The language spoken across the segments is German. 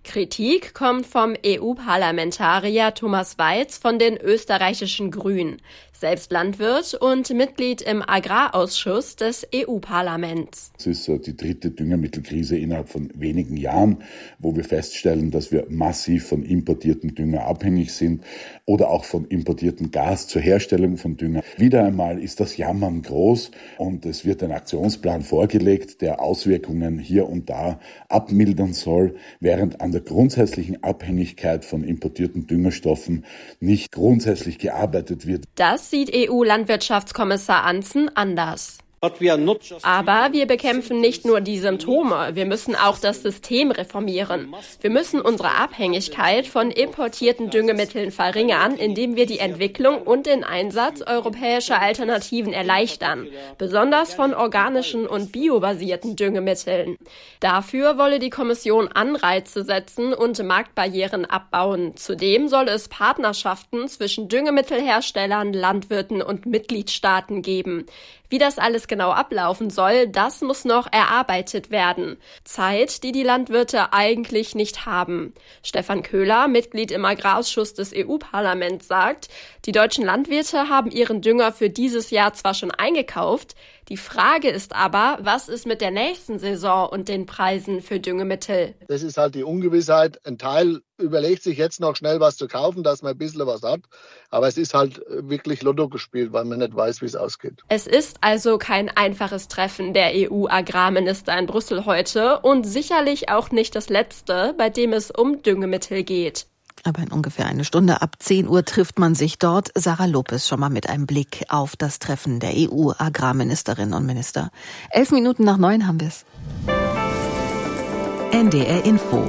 Kritik kommt vom EU-Parlamentarier Thomas Waitz von den österreichischen Grünen, selbst Landwirt und Mitglied im Agrarausschuss des EU-Parlaments. Es ist die dritte Düngemittelkrise innerhalb von wenigen Jahren, wo wir feststellen, dass wir massiv von importiertem Dünger abhängig sind oder auch von importiertem Gas zur Herstellung von Dünger. Wieder einmal ist das Jammern groß und es wird ein Aktionsplan vorgelegt, der Auswirkungen hier und da abmildern soll, während an der grundsätzlichen Abhängigkeit von importierten Düngerstoffen nicht grundsätzlich gearbeitet wird. Das sieht EU-Landwirtschaftskommissar Ansson anders. Aber wir bekämpfen nicht nur die Symptome, wir müssen auch das System reformieren. Wir müssen unsere Abhängigkeit von importierten Düngemitteln verringern, indem wir die Entwicklung und den Einsatz europäischer Alternativen erleichtern, besonders von organischen und biobasierten Düngemitteln. Dafür wolle die Kommission Anreize setzen und Marktbarrieren abbauen. Zudem soll es Partnerschaften zwischen Düngemittelherstellern, Landwirten und Mitgliedstaaten geben. Wie das alles genau ablaufen soll, das muss noch erarbeitet werden. Zeit, die die Landwirte eigentlich nicht haben. Stefan Köhler, Mitglied im Agrarausschuss des EU-Parlaments, sagt, die deutschen Landwirte haben ihren Dünger für dieses Jahr zwar schon eingekauft, die Frage ist aber, was ist mit der nächsten Saison und den Preisen für Düngemittel? Das ist halt die Ungewissheit. Ein Teil überlegt sich jetzt noch schnell was zu kaufen, dass man ein bisschen was hat. Aber es ist halt wirklich Lotto gespielt, weil man nicht weiß, wie es ausgeht. Es ist also kein einfaches Treffen der EU-Agrarminister in Brüssel heute und sicherlich auch nicht das letzte, bei dem es um Düngemittel geht. Aber in ungefähr eine Stunde ab 10 Uhr trifft man sich dort. Sarah Lopez schon mal mit einem Blick auf das Treffen der EU-Agrarministerinnen und Minister. 8:11 haben wir es. NDR Info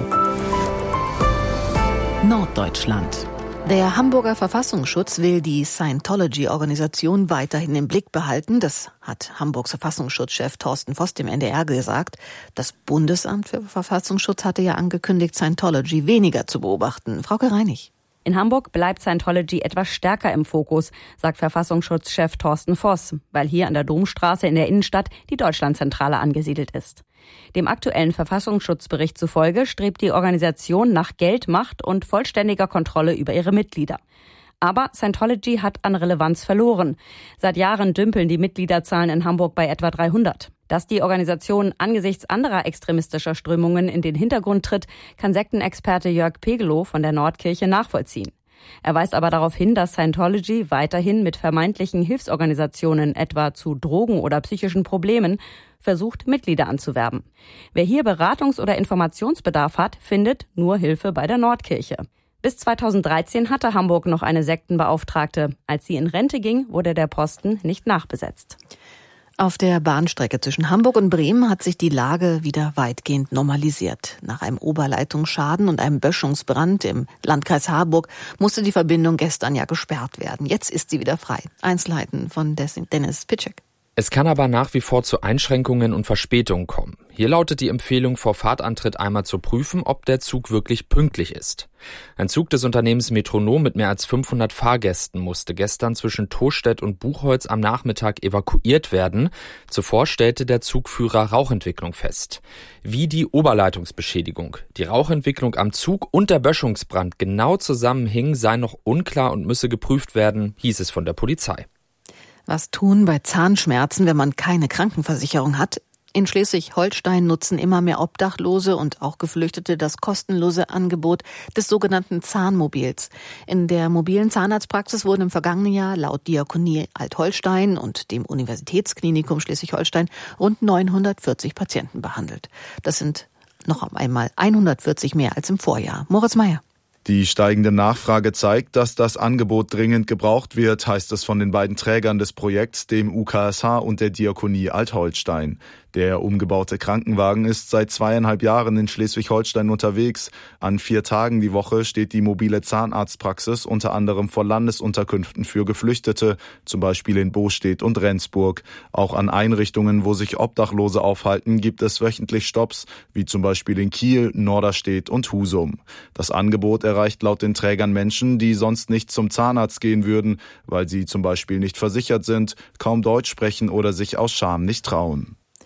Norddeutschland. Der Hamburger Verfassungsschutz will die Scientology-Organisation weiterhin im Blick behalten. Das hat Hamburgs Verfassungsschutzchef Thorsten Voss dem NDR gesagt. Das Bundesamt für Verfassungsschutz hatte ja angekündigt, Scientology weniger zu beobachten. Frauke Reinig. In Hamburg bleibt Scientology etwas stärker im Fokus, sagt Verfassungsschutzchef Thorsten Voss, weil hier an der Domstraße in der Innenstadt die Deutschlandzentrale angesiedelt ist. Dem aktuellen Verfassungsschutzbericht zufolge strebt die Organisation nach Geld, Macht und vollständiger Kontrolle über ihre Mitglieder. Aber Scientology hat an Relevanz verloren. Seit Jahren dümpeln die Mitgliederzahlen in Hamburg bei etwa 300. Dass die Organisation angesichts anderer extremistischer Strömungen in den Hintergrund tritt, kann Sektenexperte Jörg Pegelow von der Nordkirche nachvollziehen. Er weist aber darauf hin, dass Scientology weiterhin mit vermeintlichen Hilfsorganisationen etwa zu Drogen- oder psychischen Problemen versucht, Mitglieder anzuwerben. Wer hier Beratungs- oder Informationsbedarf hat, findet nur Hilfe bei der Nordkirche. Bis 2013 hatte Hamburg noch eine Sektenbeauftragte. Als sie in Rente ging, wurde der Posten nicht nachbesetzt. Auf der Bahnstrecke zwischen Hamburg und Bremen hat sich die Lage wieder weitgehend normalisiert. Nach einem Oberleitungsschaden und einem Böschungsbrand im Landkreis Harburg musste die Verbindung gestern ja gesperrt werden. Jetzt ist sie wieder frei. Einzelheiten von Dennis Pitschek. Es kann aber nach wie vor zu Einschränkungen und Verspätungen kommen. Hier lautet die Empfehlung, vor Fahrtantritt einmal zu prüfen, ob der Zug wirklich pünktlich ist. Ein Zug des Unternehmens Metronom mit mehr als 500 Fahrgästen musste gestern zwischen Tostedt und Buchholz am Nachmittag evakuiert werden. Zuvor stellte der Zugführer Rauchentwicklung fest. Wie die Oberleitungsbeschädigung, die Rauchentwicklung am Zug und der Böschungsbrand genau zusammenhingen, sei noch unklar und müsse geprüft werden, hieß es von der Polizei. Was tun bei Zahnschmerzen, wenn man keine Krankenversicherung hat? In Schleswig-Holstein nutzen immer mehr Obdachlose und auch Geflüchtete das kostenlose Angebot des sogenannten Zahnmobils. In der mobilen Zahnarztpraxis wurden im vergangenen Jahr laut Diakonie Alt-Holstein und dem Universitätsklinikum Schleswig-Holstein rund 940 Patienten behandelt. Das sind noch einmal 140 mehr als im Vorjahr. Moritz Meyer. Die steigende Nachfrage zeigt, dass das Angebot dringend gebraucht wird, heißt es von den beiden Trägern des Projekts, dem UKSH und der Diakonie Alt-Holstein. Der umgebaute Krankenwagen ist seit 2,5 Jahren in Schleswig-Holstein unterwegs. An 4 Tagen die Woche steht die mobile Zahnarztpraxis unter anderem vor Landesunterkünften für Geflüchtete, zum Beispiel in Bostedt und Rendsburg. Auch an Einrichtungen, wo sich Obdachlose aufhalten, gibt es wöchentlich Stopps, wie zum Beispiel in Kiel, Norderstedt und Husum. Das Angebot erreicht laut den Trägern Menschen, die sonst nicht zum Zahnarzt gehen würden, weil sie zum Beispiel nicht versichert sind, kaum Deutsch sprechen oder sich aus Scham nicht trauen.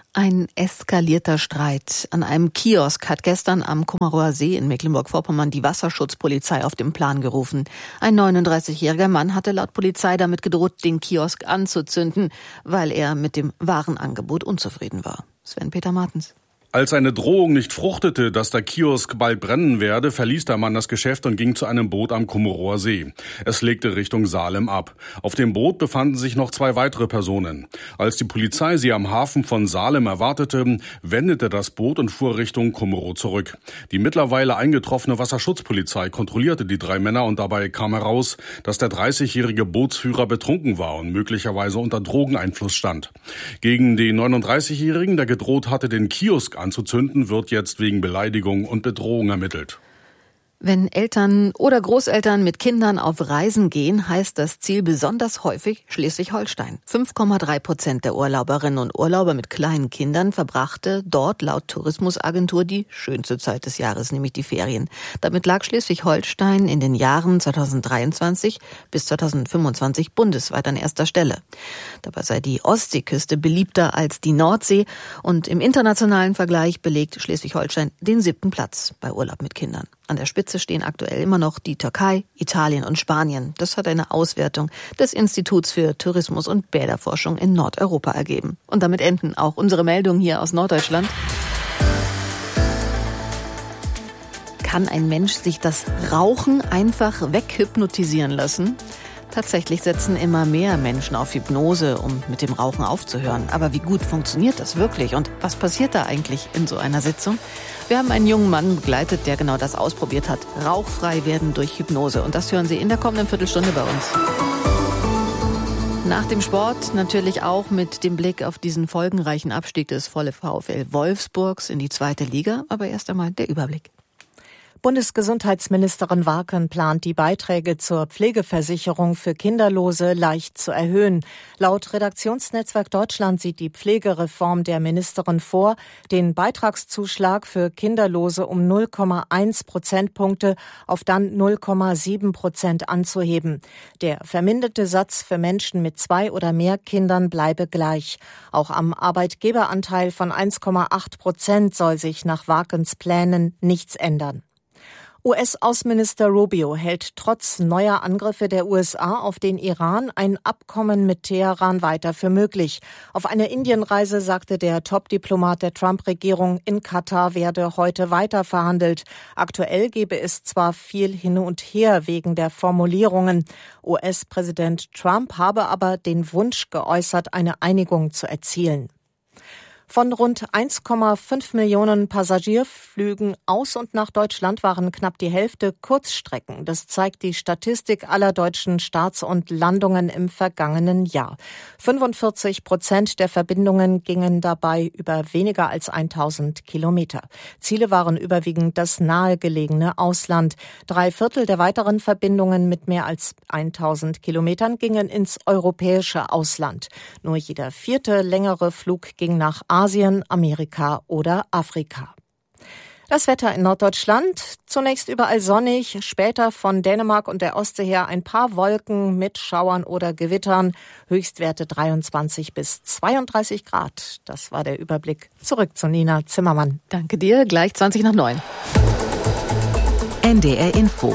Ein eskalierter Streit an einem Kiosk hat gestern am Kummerower See in Mecklenburg-Vorpommern die Wasserschutzpolizei auf den Plan gerufen. Ein 39-jähriger Mann hatte laut Polizei damit gedroht, den Kiosk anzuzünden, weil er mit dem Warenangebot unzufrieden war. Sven-Peter Martens. Als eine Drohung nicht fruchtete, dass der Kiosk bald brennen werde, verließ der Mann das Geschäft und ging zu einem Boot am Kummerower See. Es legte Richtung Salem ab. Auf dem Boot befanden sich noch 2 weitere Personen. Als die Polizei sie am Hafen von Salem erwartete, wendete das Boot und fuhr Richtung Kummerow zurück. Die mittlerweile eingetroffene Wasserschutzpolizei kontrollierte die 3 Männer und dabei kam heraus, dass der 30-jährige Bootsführer betrunken war und möglicherweise unter Drogeneinfluss stand. Gegen den 39-jährigen, der gedroht hatte, den Kiosk anzuzünden, wird jetzt wegen Beleidigung und Bedrohung ermittelt. Wenn Eltern oder Großeltern mit Kindern auf Reisen gehen, heißt das Ziel besonders häufig Schleswig-Holstein. 5,3% der Urlauberinnen und Urlauber mit kleinen Kindern verbrachte dort laut Tourismusagentur die schönste Zeit des Jahres, nämlich die Ferien. Damit lag Schleswig-Holstein in den Jahren 2023 bis 2025 bundesweit an erster Stelle. Dabei sei die Ostseeküste beliebter als die Nordsee und im internationalen Vergleich belegt Schleswig-Holstein den 7. Platz bei Urlaub mit Kindern. An der Spitze stehen aktuell immer noch die Türkei, Italien und Spanien. Das hat eine Auswertung des Instituts für Tourismus und Bäderforschung in Nordeuropa ergeben. Und damit enden auch unsere Meldungen hier aus Norddeutschland. Kann ein Mensch sich das Rauchen einfach weghypnotisieren lassen? Tatsächlich setzen immer mehr Menschen auf Hypnose, um mit dem Rauchen aufzuhören. Aber wie gut funktioniert das wirklich? Und was passiert da eigentlich in so einer Sitzung? Wir haben einen jungen Mann begleitet, der genau das ausprobiert hat. Rauchfrei werden durch Hypnose. Und das hören Sie in der kommenden Viertelstunde bei uns. Nach dem Sport natürlich auch mit dem Blick auf diesen folgenreichen Abstieg des VfL Wolfsburgs in die 2. Liga. Aber erst einmal der Überblick. Bundesgesundheitsministerin Warken plant, die Beiträge zur Pflegeversicherung für Kinderlose leicht zu erhöhen. Laut Redaktionsnetzwerk Deutschland sieht die Pflegereform der Ministerin vor, den Beitragszuschlag für Kinderlose um 0,1 Prozentpunkte auf dann 0,7% anzuheben. Der verminderte Satz für Menschen mit 2 oder mehr Kindern bleibe gleich. Auch am Arbeitgeberanteil von 1,8% soll sich nach Warkens Plänen nichts ändern. US-Außenminister Rubio hält trotz neuer Angriffe der USA auf den Iran ein Abkommen mit Teheran weiter für möglich. Auf einer Indienreise sagte der Top-Diplomat der Trump-Regierung, in Katar werde heute weiter verhandelt. Aktuell gebe es zwar viel hin und her wegen der Formulierungen. US-Präsident Trump habe aber den Wunsch geäußert, eine Einigung zu erzielen. Von rund 1,5 Millionen Passagierflügen aus und nach Deutschland waren knapp die Hälfte Kurzstrecken. Das zeigt die Statistik aller deutschen Starts und Landungen im vergangenen Jahr. 45% der Verbindungen gingen dabei über weniger als 1000 Kilometer. Ziele waren überwiegend das nahegelegene Ausland. 3/4 der weiteren Verbindungen mit mehr als 1000 Kilometern gingen ins europäische Ausland. Nur jeder 4. längere Flug ging nach Asien, Amerika oder Afrika. Das Wetter in Norddeutschland, zunächst überall sonnig, später von Dänemark und der Ostsee her ein paar Wolken mit Schauern oder Gewittern, Höchstwerte 23 bis 32 Grad. Das war der Überblick. Zurück zu Nina Zimmermann. Danke dir, gleich 8:20. NDR Info.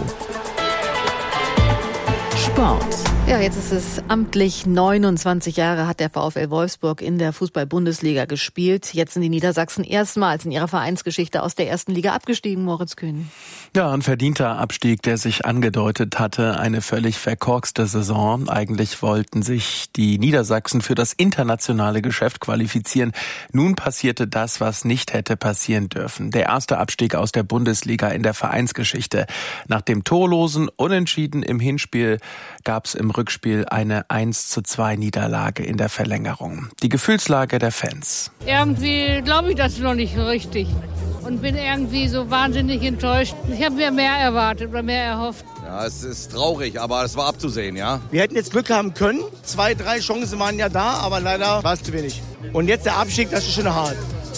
Sport. Ja, jetzt ist es amtlich 29 Jahre hat der VfL Wolfsburg in der Fußball-Bundesliga gespielt. Jetzt sind die Niedersachsen erstmals in ihrer Vereinsgeschichte aus der 1. Liga abgestiegen, Moritz Kühn. Ja, ein verdienter Abstieg, der sich angedeutet hatte. Eine völlig verkorkste Saison. Eigentlich wollten sich die Niedersachsen für das internationale Geschäft qualifizieren. Nun passierte das, was nicht hätte passieren dürfen. Der erste Abstieg aus der Bundesliga in der Vereinsgeschichte. Nach dem torlosen Unentschieden im Hinspiel gab es im Rückspiel eine 1:2 Niederlage in der Verlängerung. Die Gefühlslage der Fans. Irgendwie glaube ich das noch nicht richtig und bin irgendwie so wahnsinnig enttäuscht. Ich habe mir mehr erwartet oder mehr erhofft. Ja, es ist traurig, aber es war abzusehen, ja. Wir hätten jetzt Glück haben können. 2, 3 Chancen waren ja da, aber leider war es zu wenig. Und jetzt der Abstieg, das ist schon hart.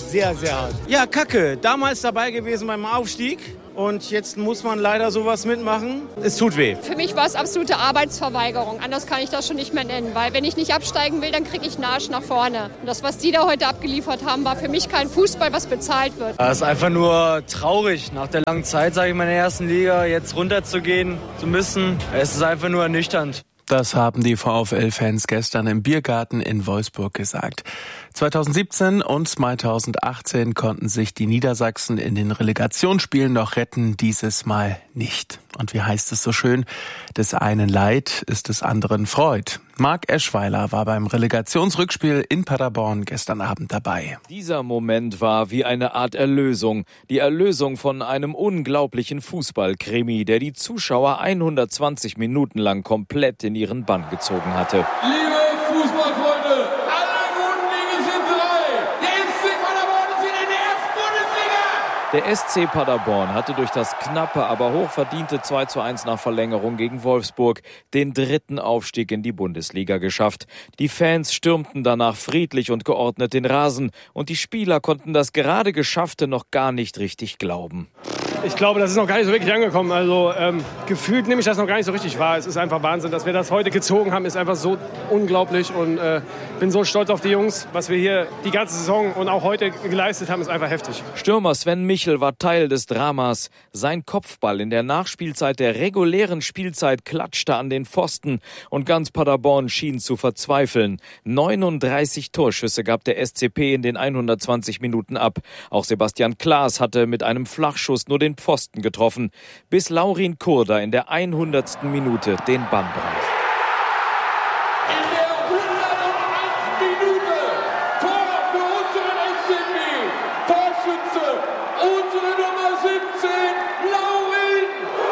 sehr, sehr hart. Ja, kacke. Damals dabei gewesen beim Aufstieg. Und jetzt muss man leider sowas mitmachen. Es tut weh. Für mich war es absolute Arbeitsverweigerung. Anders kann ich das schon nicht mehr nennen. Weil wenn ich nicht absteigen will, dann kriege ich einen Arsch nach vorne. Und das, was die da heute abgeliefert haben, war für mich kein Fußball, was bezahlt wird. Es ist einfach nur traurig, nach der langen Zeit, sage ich mal, in der ersten Liga jetzt runterzugehen zu müssen. Es ist einfach nur ernüchternd. Das haben die VfL-Fans gestern im Biergarten in Wolfsburg gesagt. 2017 und 2018 konnten sich die Niedersachsen in den Relegationsspielen noch retten, dieses Mal nicht. Und wie heißt es so schön, des einen Leid ist des anderen Freud. Marc Eschweiler war beim Relegationsrückspiel in Paderborn gestern Abend dabei. Dieser Moment war wie eine Art Erlösung. Die Erlösung von einem unglaublichen Fußballkrimi, der die Zuschauer 120 Minuten lang komplett in ihren Bann gezogen hatte. Liebe Fußballfreunde, alle guten Dinge sind drei. Der SC Paderborn ist wieder in der ersten Bundesliga. Der SC Paderborn hatte durch das knappe, aber hochverdiente 2:1 nach Verlängerung gegen Wolfsburg den 3. Aufstieg in die Bundesliga geschafft. Die Fans stürmten danach friedlich und geordnet den Rasen und die Spieler konnten das gerade Geschaffte noch gar nicht richtig glauben. Ich glaube, das ist noch gar nicht so wirklich angekommen. Also gefühlt nehme ich das noch gar nicht so richtig wahr. Es ist einfach Wahnsinn, dass wir das heute gezogen haben, ist einfach so unglaublich und bin so stolz auf die Jungs. Was wir hier die ganze Saison und auch heute geleistet haben, ist einfach heftig. Stürmer Sven Michel war Teil des Dramas. Sein Kopfball in der Nachspielzeit der regulären Spielzeit klatschte an den Pfosten und ganz Paderborn schien zu verzweifeln. 39 Torschüsse gab der SCP in den 120 Minuten ab. Auch Sebastian Klaas hatte mit einem Flachschuss nur den Pfosten getroffen, bis Laurin Kurda in der 100. Minute den Bann brach. In der 108. Minute Tor für unseren SCP. Torschütze, unsere Nummer 17, Laurin.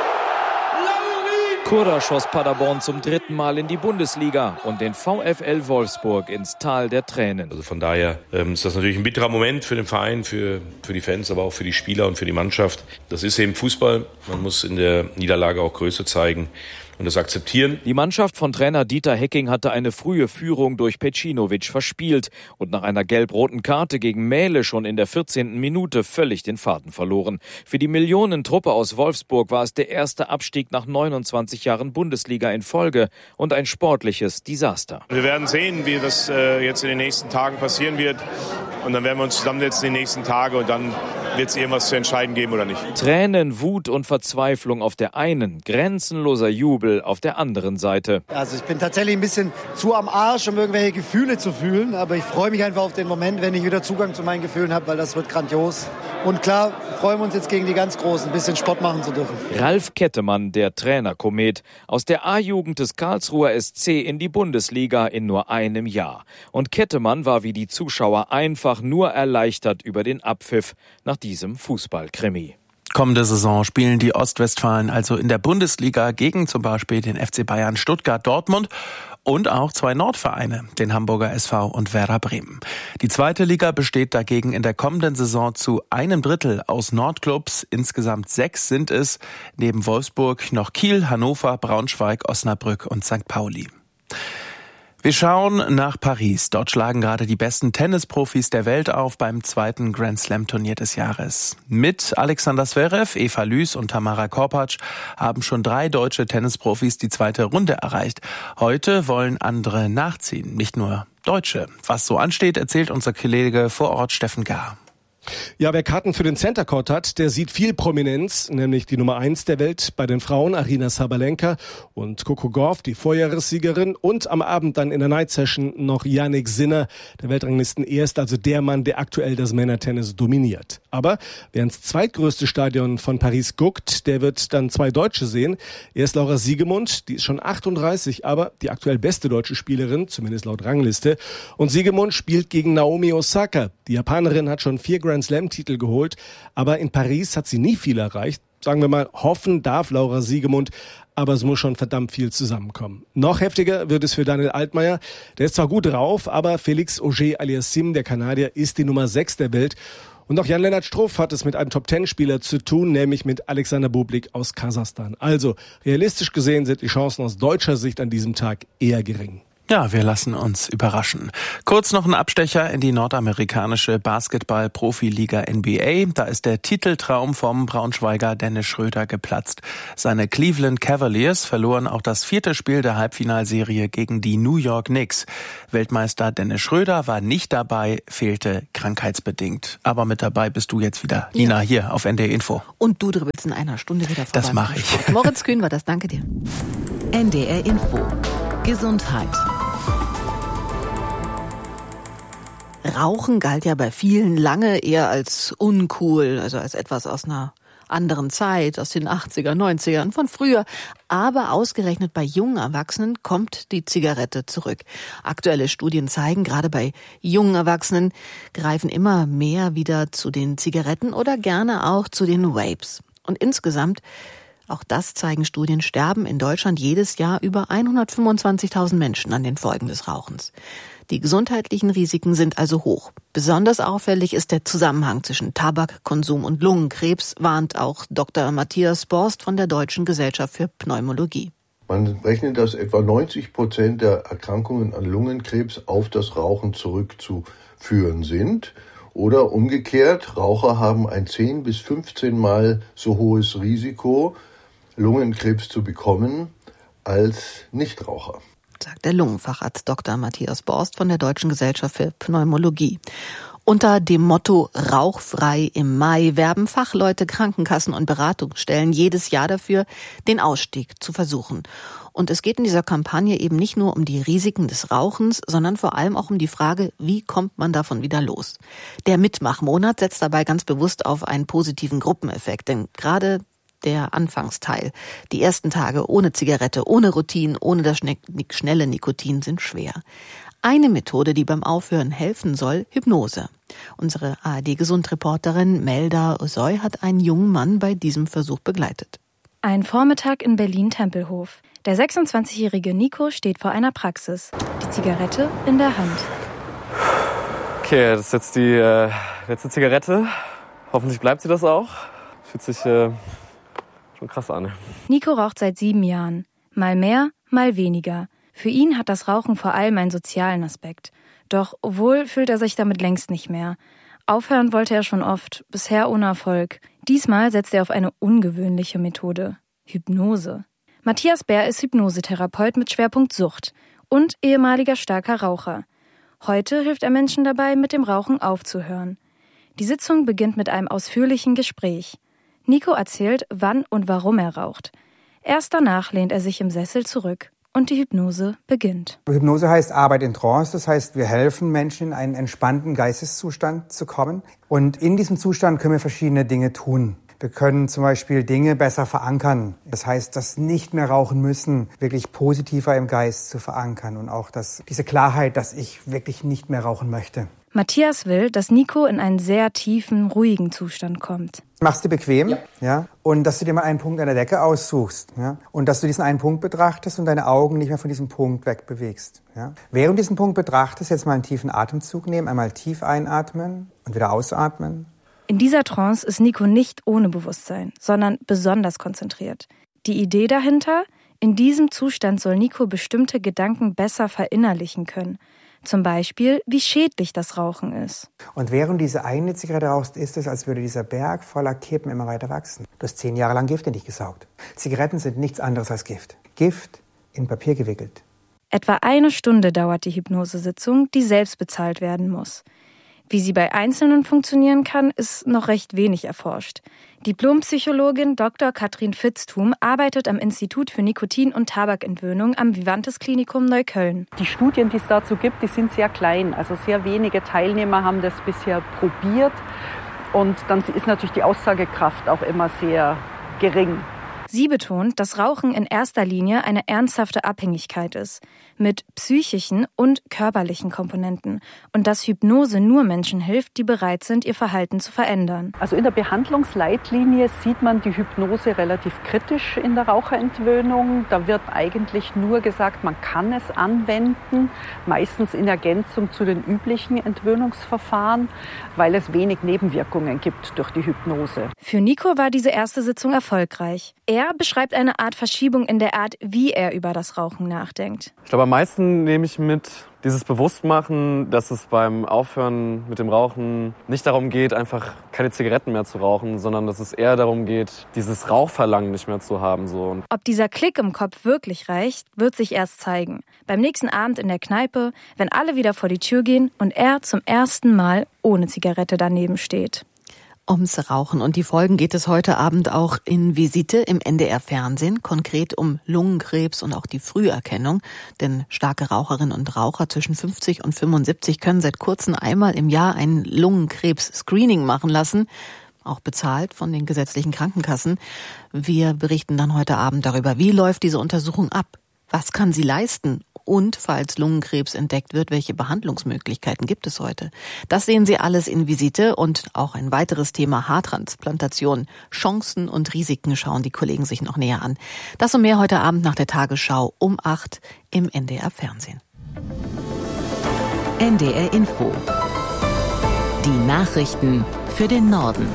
Kurda schoss Paderborn zum 3. Mal in die Bundesliga und den VfL Wolfsburg ins Tal der Tränen. Also von daher ist das natürlich ein bitterer Moment für den Verein, für die Fans, aber auch für die Spieler und für die Mannschaft. Das ist eben Fußball. Man muss in der Niederlage auch Größe zeigen und das akzeptieren. Die Mannschaft von Trainer Dieter Hecking hatte eine frühe Führung durch Pecinovic verspielt und nach einer gelb-roten Karte gegen Mähle schon in der 14. Minute völlig den Faden verloren. Für die Millionentruppe aus Wolfsburg war es der erste Abstieg nach 29 Jahren Bundesliga in Folge und ein sportliches Desaster. Wir werden sehen, wie das jetzt in den nächsten Tagen passieren wird. Und dann werden wir uns zusammensetzen in den nächsten Tagen und dann wird es irgendwas zu entscheiden geben oder nicht. Tränen, Wut und Verzweiflung auf der einen, grenzenloser Jubel auf der anderen Seite. Also ich bin tatsächlich ein bisschen zu am Arsch, um irgendwelche Gefühle zu fühlen. Aber ich freue mich einfach auf den Moment, wenn ich wieder Zugang zu meinen Gefühlen habe, weil das wird grandios. Und klar, freuen wir uns jetzt gegen die ganz Großen, ein bisschen Sport machen zu dürfen. Ralf Kettemann, der Trainerkomet, aus der A-Jugend des Karlsruher SC in die Bundesliga in nur einem Jahr. Und Kettemann war wie die Zuschauer einfach nur erleichtert über den Abpfiff nach diesem Fußballkrimi. Kommende Saison spielen die Ostwestfalen also in der Bundesliga gegen zum Beispiel den FC Bayern, Stuttgart, Dortmund und auch 2 Nordvereine, den Hamburger SV und Werder Bremen. Die 2. Liga besteht dagegen in der kommenden Saison zu 1/3 aus Nordclubs. Insgesamt 6 sind es, neben Wolfsburg noch Kiel, Hannover, Braunschweig, Osnabrück und St. Pauli. Wir schauen nach Paris. Dort schlagen gerade die besten Tennisprofis der Welt auf beim 2. Grand-Slam-Turnier des Jahres. Mit Alexander Zverev, Eva Lüß und Tamara Korpatsch haben schon 3 deutsche Tennisprofis die 2. Runde erreicht. Heute wollen andere nachziehen, nicht nur Deutsche. Was so ansteht, erzählt unser Kollege vor Ort Steffen Gahr. Ja, wer Karten für den Center Court hat, der sieht viel Prominenz, nämlich die Nummer 1 der Welt bei den Frauen, Aryna Sabalenka und Coco Gauff, die Vorjahressiegerin, und am Abend dann in der Night Session noch Jannik Sinner, der Weltranglisten-Erst, also der Mann, der aktuell das Männertennis dominiert. Aber wer ins zweitgrößte Stadion von Paris guckt, der wird dann 2 Deutsche sehen. Erst Laura Siegemund, die ist schon 38, aber die aktuell beste deutsche Spielerin, zumindest laut Rangliste. Und Siegemund spielt gegen Naomi Osaka. Die Japanerin hat schon 4 Grand-Slam-Titel geholt, aber in Paris hat sie nie viel erreicht. Sagen wir mal, hoffen darf Laura Siegemund, aber es muss schon verdammt viel zusammenkommen. Noch heftiger wird es für Daniel Altmaier. Der ist zwar gut drauf, aber Félix Auger-Aliassime, der Kanadier, ist die Nummer 6 der Welt. Und auch Jan-Lennart Struff hat es mit einem Top-10-Spieler zu tun, nämlich mit Alexander Bublik aus Kasachstan. Also realistisch gesehen sind die Chancen aus deutscher Sicht an diesem Tag eher gering. Ja, wir lassen uns überraschen. Kurz noch ein Abstecher in die nordamerikanische Basketball-Profiliga NBA. Da ist der Titeltraum vom Braunschweiger Dennis Schröder geplatzt. Seine Cleveland Cavaliers verloren auch das 4. Spiel der Halbfinalserie gegen die New York Knicks. Weltmeister Dennis Schröder war nicht dabei, fehlte krankheitsbedingt. Aber mit dabei bist du jetzt wieder, Nina, hier auf NDR Info. Und du dribbelst in einer Stunde wieder vorbei. Das mache ich. Moritz Kühn war das, danke dir. NDR Info. Gesundheit. Rauchen galt ja bei vielen lange eher als uncool, also als etwas aus einer anderen Zeit, aus den 80er, 90ern, von früher. Aber ausgerechnet bei jungen Erwachsenen kommt die Zigarette zurück. Aktuelle Studien zeigen, gerade bei jungen Erwachsenen greifen immer mehr wieder zu den Zigaretten oder gerne auch zu den Vapes. Und insgesamt, auch das zeigen Studien, sterben in Deutschland jedes Jahr über 125.000 Menschen an den Folgen des Rauchens. Die gesundheitlichen Risiken sind also hoch. Besonders auffällig ist der Zusammenhang zwischen Tabakkonsum und Lungenkrebs, warnt auch Dr. Matthias Borst von der Deutschen Gesellschaft für Pneumologie. Man rechnet, dass etwa 90% der Erkrankungen an Lungenkrebs auf das Rauchen zurückzuführen sind. Oder umgekehrt, Raucher haben ein 10 bis 15 Mal so hohes Risiko, Lungenkrebs zu bekommen, als Nichtraucher, sagt der Lungenfacharzt Dr. Matthias Borst von der Deutschen Gesellschaft für Pneumologie. Unter dem Motto Rauchfrei im Mai werben Fachleute, Krankenkassen und Beratungsstellen jedes Jahr dafür, den Ausstieg zu versuchen. Und es geht in dieser Kampagne eben nicht nur um die Risiken des Rauchens, sondern vor allem auch um die Frage, wie kommt man davon wieder los? Der Mitmachmonat setzt dabei ganz bewusst auf einen positiven Gruppeneffekt, denn gerade der Anfangsteil, die ersten Tage ohne Zigarette, ohne Routine, ohne das schnelle Nikotin sind schwer. Eine Methode, die beim Aufhören helfen soll, Hypnose. Unsere ARD-Gesundreporterin Melda Osoy hat einen jungen Mann bei diesem Versuch begleitet. Ein Vormittag in Berlin-Tempelhof. Der 26-jährige Nico steht vor einer Praxis, die Zigarette in der Hand. Okay, das ist jetzt die letzte Zigarette. Hoffentlich bleibt sie das auch. Fühlt sich schon krass an. Nico raucht seit 7 Jahren. Mal mehr, mal weniger. Für ihn hat das Rauchen vor allem einen sozialen Aspekt. Doch wohl fühlt er sich damit längst nicht mehr. Aufhören wollte er schon oft, bisher ohne Erfolg. Diesmal setzt er auf eine ungewöhnliche Methode: Hypnose. Matthias Bär ist Hypnosetherapeut mit Schwerpunkt Sucht und ehemaliger starker Raucher. Heute hilft er Menschen dabei, mit dem Rauchen aufzuhören. Die Sitzung beginnt mit einem ausführlichen Gespräch. Nico erzählt, wann und warum er raucht. Erst danach lehnt er sich im Sessel zurück und die Hypnose beginnt. Hypnose heißt Arbeit in Trance, das heißt, wir helfen Menschen in einen entspannten Geisteszustand zu kommen. Und in diesem Zustand können wir verschiedene Dinge tun. Wir können zum Beispiel Dinge besser verankern. Das heißt, das nicht mehr rauchen müssen, wirklich positiver im Geist zu verankern und auch diese Klarheit, dass ich wirklich nicht mehr rauchen möchte. Matthias will, dass Nico in einen sehr tiefen, ruhigen Zustand kommt. Machst du bequem, ja, und dass du dir mal einen Punkt an der Decke aussuchst, ja, und dass du diesen einen Punkt betrachtest und deine Augen nicht mehr von diesem Punkt wegbewegst, ja. Während du diesen Punkt betrachtest, jetzt mal einen tiefen Atemzug nehmen, einmal tief einatmen und wieder ausatmen. In dieser Trance ist Nico nicht ohne Bewusstsein, sondern besonders konzentriert. Die Idee dahinter? In diesem Zustand soll Nico bestimmte Gedanken besser verinnerlichen können. Zum Beispiel, wie schädlich das Rauchen ist. Und während du diese eine Zigarette rauchst, ist es, als würde dieser Berg voller Kippen immer weiter wachsen. Du hast 10 Jahre lang Gift in dich gesaugt. Zigaretten sind nichts anderes als Gift. Gift in Papier gewickelt. Etwa 1 Stunde dauert die Hypnosesitzung, die selbst bezahlt werden muss. Wie sie bei Einzelnen funktionieren kann, ist noch recht wenig erforscht. Diplompsychologin Dr. Katrin Fitzthum arbeitet am Institut für Nikotin- und Tabakentwöhnung am Vivantes Klinikum Neukölln. Die Studien, die es dazu gibt, die sind sehr klein. Also sehr wenige Teilnehmer haben das bisher probiert. Und dann ist natürlich die Aussagekraft auch immer sehr gering. Sie betont, dass Rauchen in erster Linie eine ernsthafte Abhängigkeit ist, mit psychischen und körperlichen Komponenten und dass Hypnose nur Menschen hilft, die bereit sind, ihr Verhalten zu verändern. Also in der Behandlungsleitlinie sieht man die Hypnose relativ kritisch in der Raucherentwöhnung. Da wird eigentlich nur gesagt, man kann es anwenden, meistens in Ergänzung zu den üblichen Entwöhnungsverfahren, weil es wenig Nebenwirkungen gibt durch die Hypnose. Für Nico war diese erste Sitzung erfolgreich. Er Er beschreibt eine Art Verschiebung in der Art, wie er über das Rauchen nachdenkt. Ich glaube, am meisten nehme ich mit dieses Bewusstmachen, dass es beim Aufhören mit dem Rauchen nicht darum geht, einfach keine Zigaretten mehr zu rauchen, sondern dass es eher darum geht, dieses Rauchverlangen nicht mehr zu haben. So. Ob dieser Klick im Kopf wirklich reicht, wird sich erst zeigen. Beim nächsten Abend in der Kneipe, wenn alle wieder vor die Tür gehen und er zum ersten Mal ohne Zigarette daneben steht. Ums Rauchen und die Folgen geht es heute Abend auch in Visite im NDR-Fernsehen, konkret um Lungenkrebs und auch die Früherkennung. Denn starke Raucherinnen und Raucher zwischen 50 und 75 können seit kurzem einmal im Jahr ein Lungenkrebs-Screening machen lassen, auch bezahlt von den gesetzlichen Krankenkassen. Wir berichten dann heute Abend darüber, wie läuft diese Untersuchung ab, was kann sie leisten und, falls Lungenkrebs entdeckt wird, welche Behandlungsmöglichkeiten gibt es heute. Das sehen Sie alles in Visite und auch ein weiteres Thema Haartransplantation. Chancen und Risiken schauen die Kollegen sich noch näher an. Das und mehr heute Abend nach der Tagesschau um 8 im NDR Fernsehen. NDR Info. Die Nachrichten für den Norden.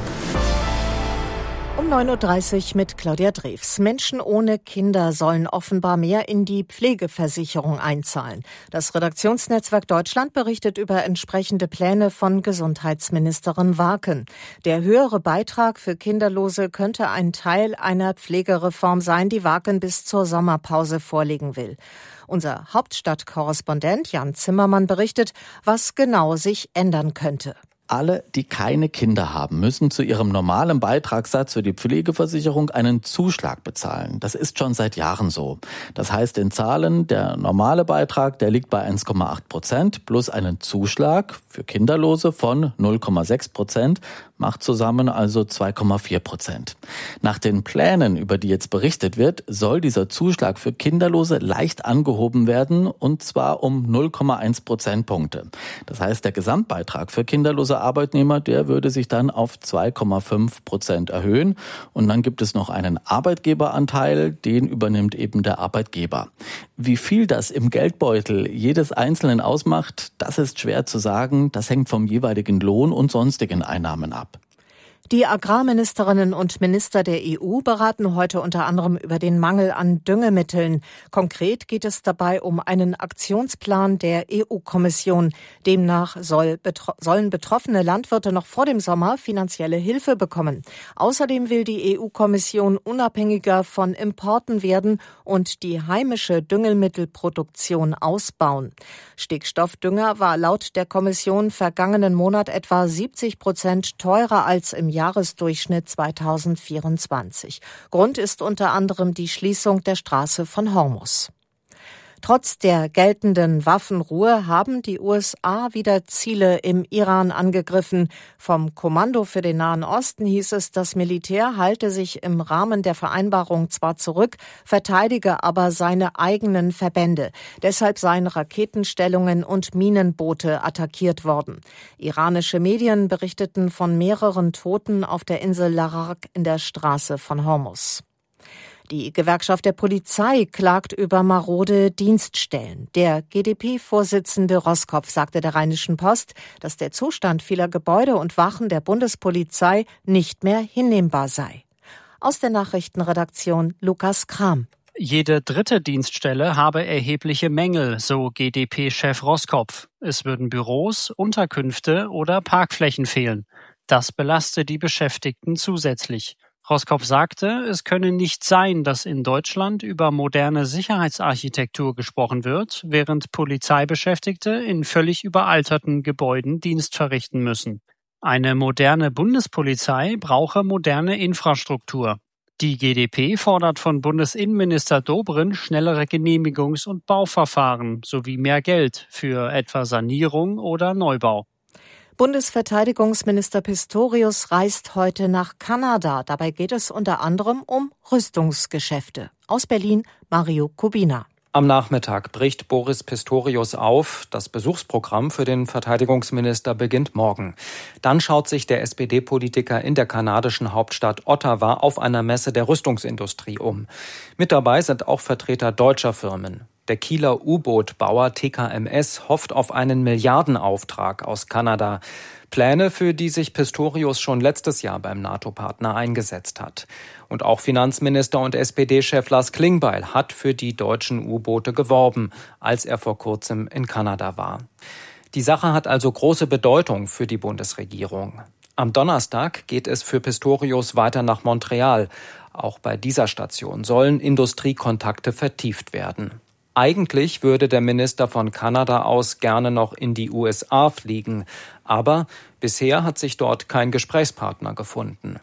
Um 9.30 Uhr mit Claudia Drews. Menschen ohne Kinder sollen offenbar mehr in die Pflegeversicherung einzahlen. Das Redaktionsnetzwerk Deutschland berichtet über entsprechende Pläne von Gesundheitsministerin Warken. Der höhere Beitrag für Kinderlose könnte ein Teil einer Pflegereform sein, die Warken bis zur Sommerpause vorlegen will. Unser Hauptstadtkorrespondent Jan Zimmermann berichtet, was genau sich ändern könnte. Alle, die keine Kinder haben, müssen zu ihrem normalen Beitragssatz für die Pflegeversicherung einen Zuschlag bezahlen. Das ist schon seit Jahren so. Das heißt in Zahlen, der normale Beitrag, der liegt bei 1,8% plus einen Zuschlag für Kinderlose von 0,6%, macht zusammen also 2,4%. Nach den Plänen, über die jetzt berichtet wird, soll dieser Zuschlag für Kinderlose leicht angehoben werden, und zwar um 0,1 Prozentpunkte. Das heißt, der Gesamtbeitrag für kinderlose Arbeitnehmer, der würde sich dann auf 2,5% erhöhen. Und dann gibt es noch einen Arbeitgeberanteil, den übernimmt eben der Arbeitgeber. Wie viel das im Geldbeutel jedes Einzelnen ausmacht, das ist schwer zu sagen. Das hängt vom jeweiligen Lohn und sonstigen Einnahmen ab. Die Agrarministerinnen und Minister der EU beraten heute unter anderem über den Mangel an Düngemitteln. Konkret geht es dabei um einen Aktionsplan der EU-Kommission. Demnach sollen betroffene Landwirte noch vor dem Sommer finanzielle Hilfe bekommen. Außerdem will die EU-Kommission unabhängiger von Importen werden und die heimische Düngemittelproduktion ausbauen. Stickstoffdünger war laut der Kommission vergangenen Monat etwa 70% teurer als im Jahresdurchschnitt 2024. Grund ist unter anderem die Schließung der Straße von Hormuz. Trotz der geltenden Waffenruhe haben die USA wieder Ziele im Iran angegriffen. Vom Kommando für den Nahen Osten hieß es, das Militär halte sich im Rahmen der Vereinbarung zwar zurück, verteidige aber seine eigenen Verbände. Deshalb seien Raketenstellungen und Minenboote attackiert worden. Iranische Medien berichteten von mehreren Toten auf der Insel Larak in der Straße von Hormuz. Die Gewerkschaft der Polizei klagt über marode Dienststellen. Der GdP-Vorsitzende Roskopf sagte der Rheinischen Post, dass der Zustand vieler Gebäude und Wachen der Bundespolizei nicht mehr hinnehmbar sei. Aus der Nachrichtenredaktion Lukas Kram. Jede dritte Dienststelle habe erhebliche Mängel, so GdP-Chef Roskopf. Es würden Büros, Unterkünfte oder Parkflächen fehlen. Das belaste die Beschäftigten zusätzlich. Roskopf sagte, es könne nicht sein, dass in Deutschland über moderne Sicherheitsarchitektur gesprochen wird, während Polizeibeschäftigte in völlig überalterten Gebäuden Dienst verrichten müssen. Eine moderne Bundespolizei brauche moderne Infrastruktur. Die GdP fordert von Bundesinnenminister Dobrindt schnellere Genehmigungs- und Bauverfahren sowie mehr Geld für etwa Sanierung oder Neubau. Bundesverteidigungsminister Pistorius reist heute nach Kanada. Dabei geht es unter anderem um Rüstungsgeschäfte. Aus Berlin, Mario Kubina. Am Nachmittag bricht Boris Pistorius auf. Das Besuchsprogramm für den Verteidigungsminister beginnt morgen. Dann schaut sich der SPD-Politiker in der kanadischen Hauptstadt Ottawa auf einer Messe der Rüstungsindustrie um. Mit dabei sind auch Vertreter deutscher Firmen. Der Kieler U-Boot-Bauer TKMS hofft auf einen Milliardenauftrag aus Kanada. Pläne, für die sich Pistorius schon letztes Jahr beim NATO-Partner eingesetzt hat. Und auch Finanzminister und SPD-Chef Lars Klingbeil hat für die deutschen U-Boote geworben, als er vor kurzem in Kanada war. Die Sache hat also große Bedeutung für die Bundesregierung. Am Donnerstag geht es für Pistorius weiter nach Montreal. Auch bei dieser Station sollen Industriekontakte vertieft werden. Eigentlich würde der Minister von Kanada aus gerne noch in die USA fliegen. Aber bisher hat sich dort kein Gesprächspartner gefunden.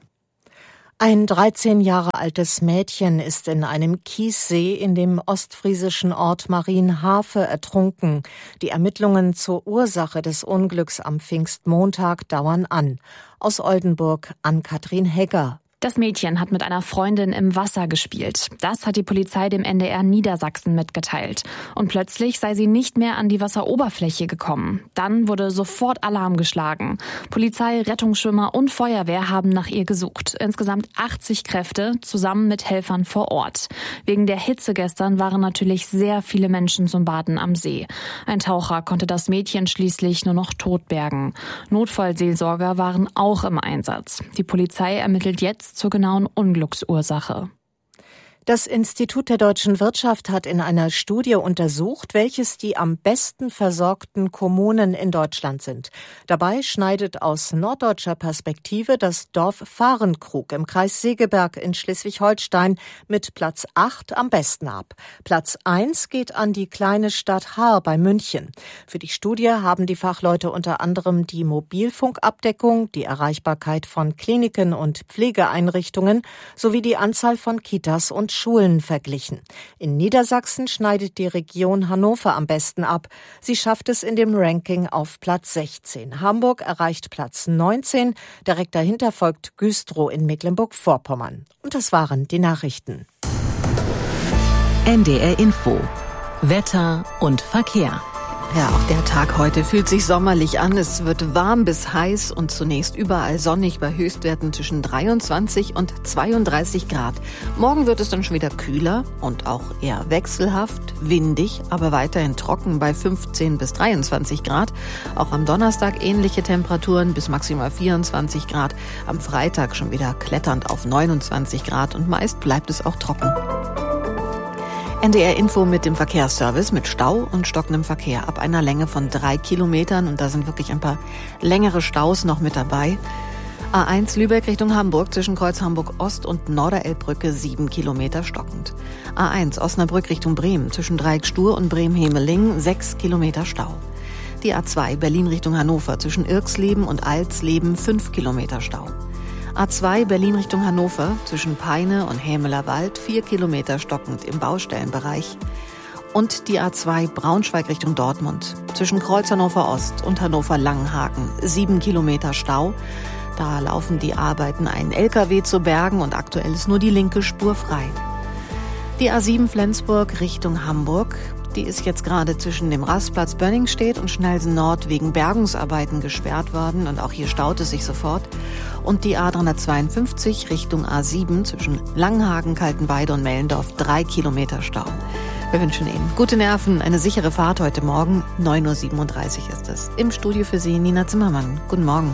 Ein 13 Jahre altes Mädchen ist in einem Kiessee in dem ostfriesischen Ort Marienhafe ertrunken. Die Ermittlungen zur Ursache des Unglücks am Pfingstmontag dauern an. Aus Oldenburg Ann-Kathrin Hegger. Das Mädchen hat mit einer Freundin im Wasser gespielt. Das hat die Polizei dem NDR Niedersachsen mitgeteilt. Und plötzlich sei sie nicht mehr an die Wasseroberfläche gekommen. Dann wurde sofort Alarm geschlagen. Polizei, Rettungsschwimmer und Feuerwehr haben nach ihr gesucht. Insgesamt 80 Kräfte, zusammen mit Helfern vor Ort. Wegen der Hitze gestern waren natürlich sehr viele Menschen zum Baden am See. Ein Taucher konnte das Mädchen schließlich nur noch tot bergen. Notfallseelsorger waren auch im Einsatz. Die Polizei ermittelt jetzt zur genauen Unglücksursache. Das Institut der deutschen Wirtschaft hat in einer Studie untersucht, welches die am besten versorgten Kommunen in Deutschland sind. Dabei schneidet aus norddeutscher Perspektive das Dorf Fahrenkrug im Kreis Segeberg in Schleswig-Holstein mit Platz 8 am besten ab. Platz 1 geht an die kleine Stadt Haar bei München. Für die Studie haben die Fachleute unter anderem die Mobilfunkabdeckung, die Erreichbarkeit von Kliniken und Pflegeeinrichtungen sowie die Anzahl von Kitas und Schulen verglichen. In Niedersachsen schneidet die Region Hannover am besten ab. Sie schafft es in dem Ranking auf Platz 16. Hamburg erreicht Platz 19. Direkt dahinter folgt Güstrow in Mecklenburg-Vorpommern. Und das waren die Nachrichten. NDR Info. Wetter und Verkehr. Ja, auch der Tag heute fühlt sich sommerlich an. Es wird warm bis heiß und zunächst überall sonnig bei Höchstwerten zwischen 23 und 32 Grad. Morgen wird es dann schon wieder kühler und auch eher wechselhaft, windig, aber weiterhin trocken bei 15 bis 23 Grad. Auch am Donnerstag ähnliche Temperaturen bis maximal 24 Grad. Am Freitag schon wieder kletternd auf 29 Grad und meist bleibt es auch trocken. NDR Info mit dem Verkehrsservice mit Stau und stockendem Verkehr ab einer Länge von 3 Kilometern. Und da sind wirklich ein paar längere Staus noch mit dabei. A1 Lübeck Richtung Hamburg zwischen Kreuz Hamburg Ost und Norderelbbrücke 7 Kilometer stockend. A1 Osnabrück Richtung Bremen zwischen Dreieck Stur und Bremen-Hemeling 6 Kilometer Stau. Die A2 Berlin Richtung Hannover zwischen Irxleben und Alsleben 5 Kilometer Stau. A2 Berlin Richtung Hannover zwischen Peine und Hämelerwald 4 Kilometer stockend im Baustellenbereich. Und die A2 Braunschweig Richtung Dortmund zwischen Kreuz Hannover Ost und Hannover Langenhagen 7 Kilometer Stau. Da laufen die Arbeiten einen LKW zu Bergen und aktuell ist nur die linke Spur frei. Die A7 Flensburg Richtung Hamburg. Die ist jetzt gerade zwischen dem Rastplatz Bönningstedt und Schnellsen Nord wegen Bergungsarbeiten gesperrt worden und auch hier staut es sich sofort. Und die A352 Richtung A7 zwischen Langenhagen, Kaltenweide und Mellendorf 3 Kilometer Stau. Wir wünschen Ihnen gute Nerven, eine sichere Fahrt heute Morgen. 9.37 Uhr ist es. Im Studio für Sie Nina Zimmermann. Guten Morgen.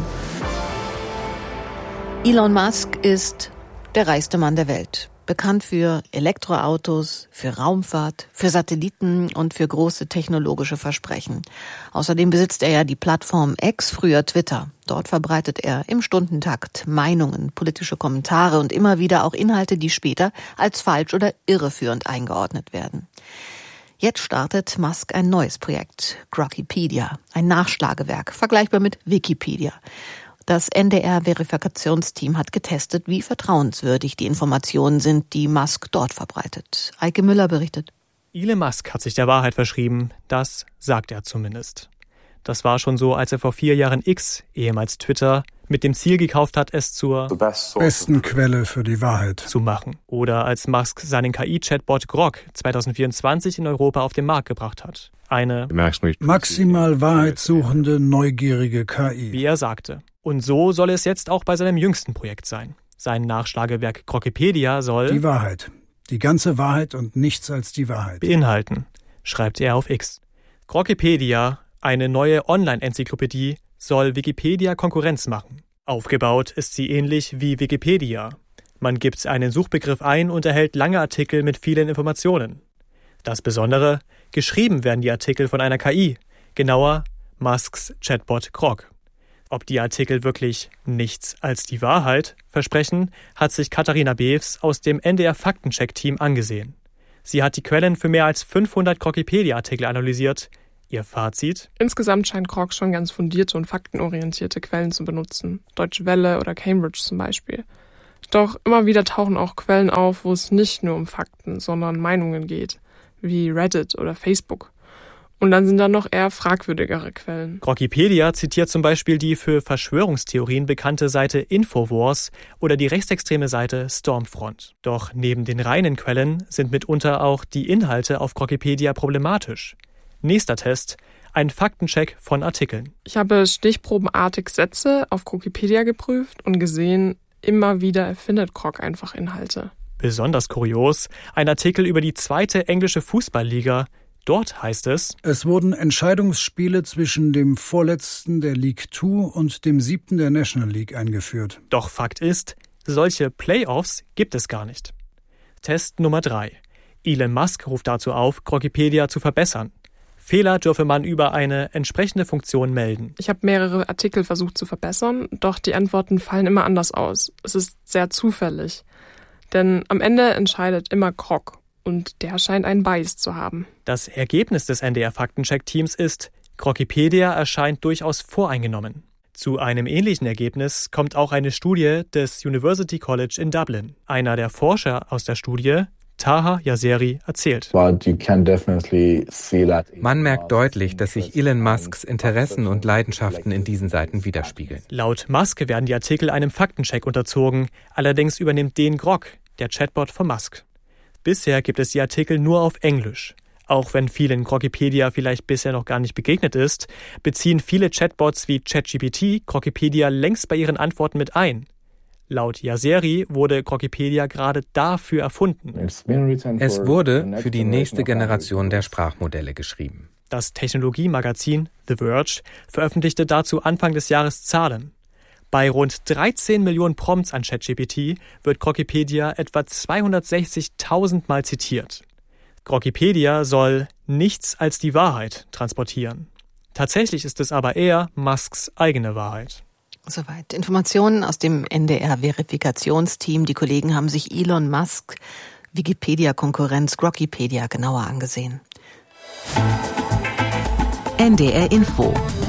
Elon Musk ist der reichste Mann der Welt. Bekannt für Elektroautos, für Raumfahrt, für Satelliten und für große technologische Versprechen. Außerdem besitzt er ja die Plattform X, früher Twitter. Dort verbreitet er im Stundentakt Meinungen, politische Kommentare und immer wieder auch Inhalte, die später als falsch oder irreführend eingeordnet werden. Jetzt startet Musk ein neues Projekt, Grokkipedia, ein Nachschlagewerk, vergleichbar mit Wikipedia. Das NDR-Verifikationsteam hat getestet, wie vertrauenswürdig die Informationen sind, die Musk dort verbreitet. Eike Müller berichtet. Elon Musk hat sich der Wahrheit verschrieben, das sagt er zumindest. Das war schon so, als er vor 4 Jahren X, ehemals Twitter, mit dem Ziel gekauft hat, es zur besten Quelle für die Wahrheit zu machen. Oder als Musk seinen KI-Chatbot Grok 2024 in Europa auf den Markt gebracht hat. Eine maximal wahrheitssuchende, neugierige KI. Wie er sagte. Und so soll es jetzt auch bei seinem jüngsten Projekt sein. Sein Nachschlagewerk Grokkipedia soll die Wahrheit, die ganze Wahrheit und nichts als die Wahrheit beinhalten. schreibt er auf X. Grokkipedia, eine neue Online-Enzyklopädie, soll Wikipedia Konkurrenz machen. Aufgebaut ist sie ähnlich wie Wikipedia. Man gibt einen Suchbegriff ein und erhält lange Artikel mit vielen Informationen. Das Besondere, geschrieben werden die Artikel von einer KI, genauer Musks Chatbot Grok. Ob die Artikel wirklich nichts als die Wahrheit versprechen, hat sich Katharina Bews aus dem NDR Faktencheck-Team angesehen. Sie hat die Quellen für mehr als 500 Grokkipedia-Artikel analysiert. Ihr Fazit? Insgesamt scheint Grok schon ganz fundierte und faktenorientierte Quellen zu benutzen. Deutsche Welle oder Cambridge zum Beispiel. Doch immer wieder tauchen auch Quellen auf, wo es nicht nur um Fakten, sondern Meinungen geht, wie Reddit oder Facebook. Und dann sind da noch eher fragwürdigere Quellen. Grokkipedia zitiert zum Beispiel die für Verschwörungstheorien bekannte Seite Infowars oder die rechtsextreme Seite Stormfront. Doch neben den reinen Quellen sind mitunter auch die Inhalte auf Grokkipedia problematisch. Nächster Test: ein Faktencheck von Artikeln. Ich habe stichprobenartig Sätze auf Grokkipedia geprüft und gesehen, immer wieder erfindet Grok einfach Inhalte. Besonders kurios: ein Artikel über die 2. englische Fußballliga. Dort heißt es: Es wurden Entscheidungsspiele zwischen dem vorletzten der League 2 und dem 7. der National League eingeführt. Doch Fakt ist, solche Playoffs gibt es gar nicht. Test Nummer 3. Elon Musk ruft dazu auf, Grokkipedia zu verbessern. Fehler dürfe man über eine entsprechende Funktion melden. Ich habe mehrere Artikel versucht zu verbessern, doch die Antworten fallen immer anders aus. Es ist sehr zufällig. Denn am Ende entscheidet immer Grok. Und der scheint einen Bias zu haben. Das Ergebnis des NDR-Faktencheck-Teams ist, Grokkipedia erscheint durchaus voreingenommen. Zu einem ähnlichen Ergebnis kommt auch eine Studie des University College in Dublin. Einer der Forscher aus der Studie, Taha Yasseri, erzählt: Man merkt deutlich, dass sich Elon Musks Interessen und Leidenschaften in diesen Seiten widerspiegeln. Laut Musk werden die Artikel einem Faktencheck unterzogen, allerdings übernimmt den Grok, der Chatbot von Musk. Bisher gibt es die Artikel nur auf Englisch. Auch wenn vielen Grokkipedia vielleicht bisher noch gar nicht begegnet ist, beziehen viele Chatbots wie ChatGPT Grokkipedia längst bei ihren Antworten mit ein. Laut Yasseri wurde Grokkipedia gerade dafür erfunden. Es wurde für die nächste Generation der Sprachmodelle geschrieben. Das Technologiemagazin The Verge veröffentlichte dazu Anfang des Jahres Zahlen. Bei rund 13 Millionen Prompts an ChatGPT wird Grokkipedia etwa 260.000 Mal zitiert. Grokkipedia soll nichts als die Wahrheit transportieren. Tatsächlich ist es aber eher Musks eigene Wahrheit. Soweit Informationen aus dem NDR-Verifikationsteam. Die Kollegen haben sich Elon Musk Wikipedia-Konkurrenz Grokkipedia genauer angesehen. NDR Info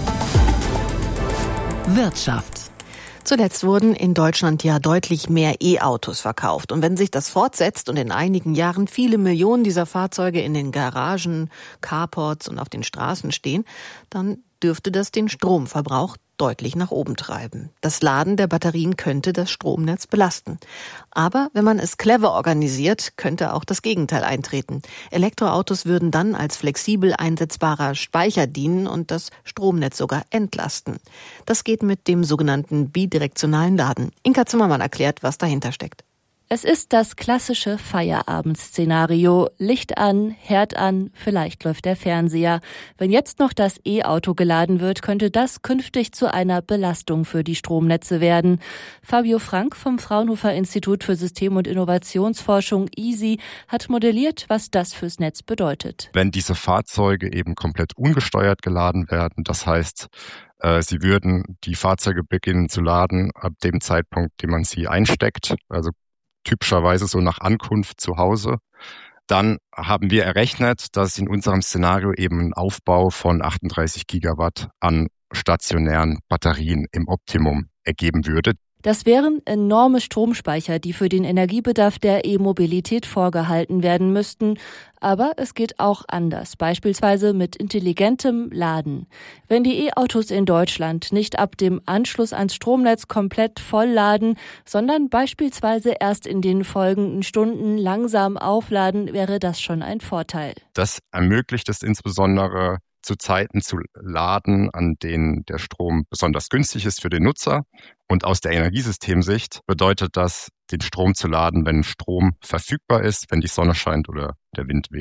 Wirtschaft. Zuletzt wurden in Deutschland ja deutlich mehr E-Autos verkauft. Und wenn sich das fortsetzt und in einigen Jahren viele Millionen dieser Fahrzeuge in den Garagen, Carports und auf den Straßen stehen, dann dürfte das den Stromverbrauch deutlich nach oben treiben. Das Laden der Batterien könnte das Stromnetz belasten. Aber wenn man es clever organisiert, könnte auch das Gegenteil eintreten. Elektroautos würden dann als flexibel einsetzbarer Speicher dienen und das Stromnetz sogar entlasten. Das geht mit dem sogenannten bidirektionalen Laden. Inka Zimmermann erklärt, was dahinter steckt. Es ist das klassische Feierabend-Szenario. Licht an, Herd an, vielleicht läuft der Fernseher. Wenn jetzt noch das E-Auto geladen wird, könnte das künftig zu einer Belastung für die Stromnetze werden. Fabio Frank vom Fraunhofer Institut für System- und Innovationsforschung EASY hat modelliert, was das fürs Netz bedeutet. Wenn diese Fahrzeuge eben komplett ungesteuert geladen werden, das heißt, sie würden die Fahrzeuge beginnen zu laden ab dem Zeitpunkt, den man sie einsteckt, also typischerweise so nach Ankunft zu Hause. Dann haben wir errechnet, dass in unserem Szenario eben ein Aufbau von 38 Gigawatt an stationären Batterien im Optimum ergeben würde. Das wären enorme Stromspeicher, die für den Energiebedarf der E-Mobilität vorgehalten werden müssten. Aber es geht auch anders, beispielsweise mit intelligentem Laden. Wenn die E-Autos in Deutschland nicht ab dem Anschluss ans Stromnetz komplett voll laden, sondern beispielsweise erst in den folgenden Stunden langsam aufladen, wäre das schon ein Vorteil. Das ermöglicht es insbesondere, zu Zeiten zu laden, an denen der Strom besonders günstig ist für den Nutzer. Und aus der Energiesystemsicht bedeutet das, den Strom zu laden, wenn Strom verfügbar ist, wenn die Sonne scheint oder der Wind weht.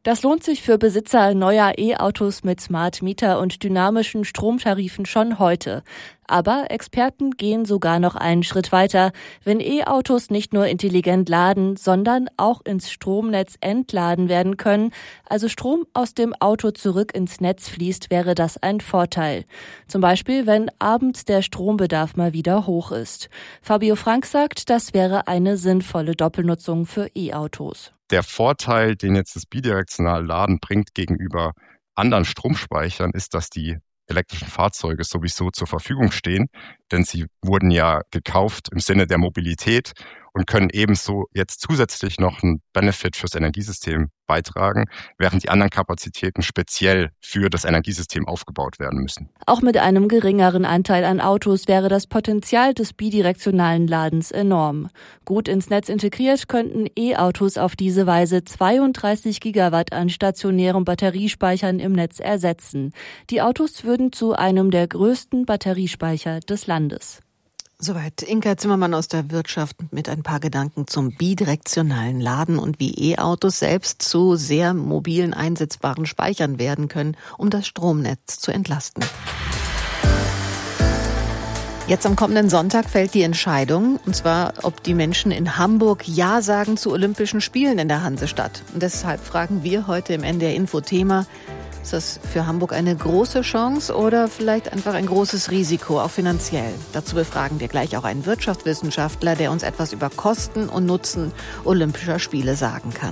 Das lohnt sich für Besitzer neuer E-Autos mit Smart Meter und dynamischen Stromtarifen schon heute. Aber Experten gehen sogar noch einen Schritt weiter. Wenn E-Autos nicht nur intelligent laden, sondern auch ins Stromnetz entladen werden können, also Strom aus dem Auto zurück ins Netz fließt, wäre das ein Vorteil. Zum Beispiel, wenn abends der Strombedarf mal wieder hoch ist. Fabio Frank sagt, das wäre eine sinnvolle Doppelnutzung für E-Autos. Der Vorteil, den jetzt das bidirektionale Laden bringt gegenüber anderen Stromspeichern, ist, dass die elektrischen Fahrzeuge sowieso zur Verfügung stehen, denn sie wurden ja gekauft im Sinne der Mobilität und können ebenso jetzt zusätzlich noch einen Benefit fürs Energiesystem beitragen, während die anderen Kapazitäten speziell für das Energiesystem aufgebaut werden müssen. Auch mit einem geringeren Anteil an Autos wäre das Potenzial des bidirektionalen Ladens enorm. Gut ins Netz integriert könnten E-Autos auf diese Weise 32 Gigawatt an stationären Batteriespeichern im Netz ersetzen. Die Autos würden zu einem der größten Batteriespeicher des Landes. Soweit Inka Zimmermann aus der Wirtschaft mit ein paar Gedanken zum bidirektionalen Laden und wie E-Autos selbst zu sehr mobilen einsetzbaren Speichern werden können, um das Stromnetz zu entlasten. Jetzt am kommenden Sonntag fällt die Entscheidung, und zwar, ob die Menschen in Hamburg Ja sagen zu Olympischen Spielen in der Hansestadt. Und deshalb fragen wir heute im NDR Info Thema: Ist das für Hamburg eine große Chance oder vielleicht einfach ein großes Risiko, auch finanziell? Dazu befragen wir gleich auch einen Wirtschaftswissenschaftler, der uns etwas über Kosten und Nutzen Olympischer Spiele sagen kann.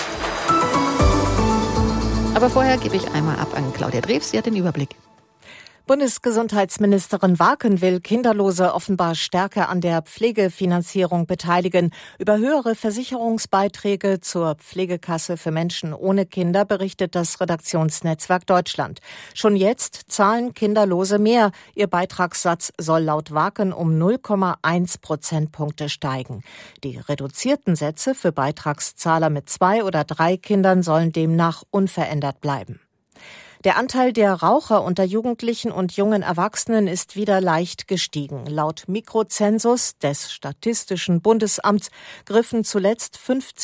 Aber vorher gebe ich einmal ab an Claudia Drews, sie hat den Überblick. Bundesgesundheitsministerin Waken will Kinderlose offenbar stärker an der Pflegefinanzierung beteiligen. Über höhere Versicherungsbeiträge zur Pflegekasse für Menschen ohne Kinder berichtet das Redaktionsnetzwerk Deutschland. Schon jetzt zahlen Kinderlose mehr. Ihr Beitragssatz soll laut Waken um 0,1 Prozentpunkte steigen. Die reduzierten Sätze für Beitragszahler mit 2 oder 3 Kindern sollen demnach unverändert bleiben. Der Anteil der Raucher unter Jugendlichen und jungen Erwachsenen ist wieder leicht gestiegen. Laut Mikrozensus des Statistischen Bundesamts griffen zuletzt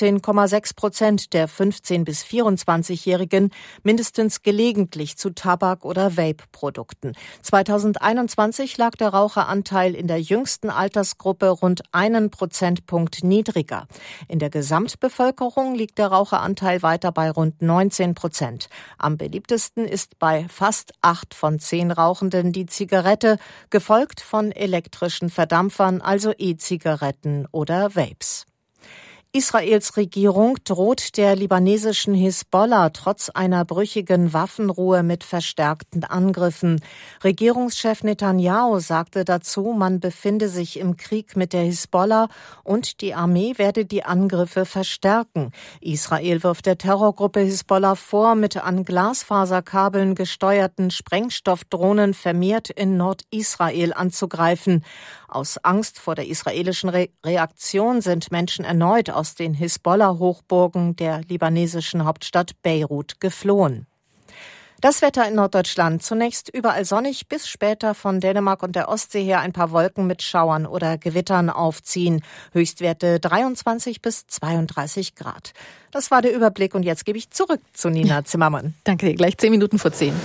15,6% der 15- bis 24-Jährigen mindestens gelegentlich zu Tabak- oder Vape-Produkten. 2021 lag der Raucheranteil in der jüngsten Altersgruppe rund 1 Prozentpunkt niedriger. In der Gesamtbevölkerung liegt der Raucheranteil weiter bei rund 19%. Am beliebtesten ist bei fast 8 von 10 Rauchenden die Zigarette, gefolgt von elektrischen Verdampfern, also E-Zigaretten oder Vapes. Israels Regierung droht der libanesischen Hisbollah trotz einer brüchigen Waffenruhe mit verstärkten Angriffen. Regierungschef Netanyahu sagte dazu, man befinde sich im Krieg mit der Hisbollah und die Armee werde die Angriffe verstärken. Israel wirft der Terrorgruppe Hisbollah vor, mit an Glasfaserkabeln gesteuerten Sprengstoffdrohnen vermehrt in Nordisrael anzugreifen. Aus Angst vor der israelischen Reaktion sind Menschen erneut aus den Hisbollah-Hochburgen der libanesischen Hauptstadt Beirut geflohen. Das Wetter in Norddeutschland: zunächst überall sonnig, bis später von Dänemark und der Ostsee her ein paar Wolken mit Schauern oder Gewittern aufziehen. Höchstwerte 23 bis 32 Grad. Das war der Überblick und jetzt gebe ich zurück zu Nina Zimmermann. Danke dir, gleich 10 Minuten vor 10.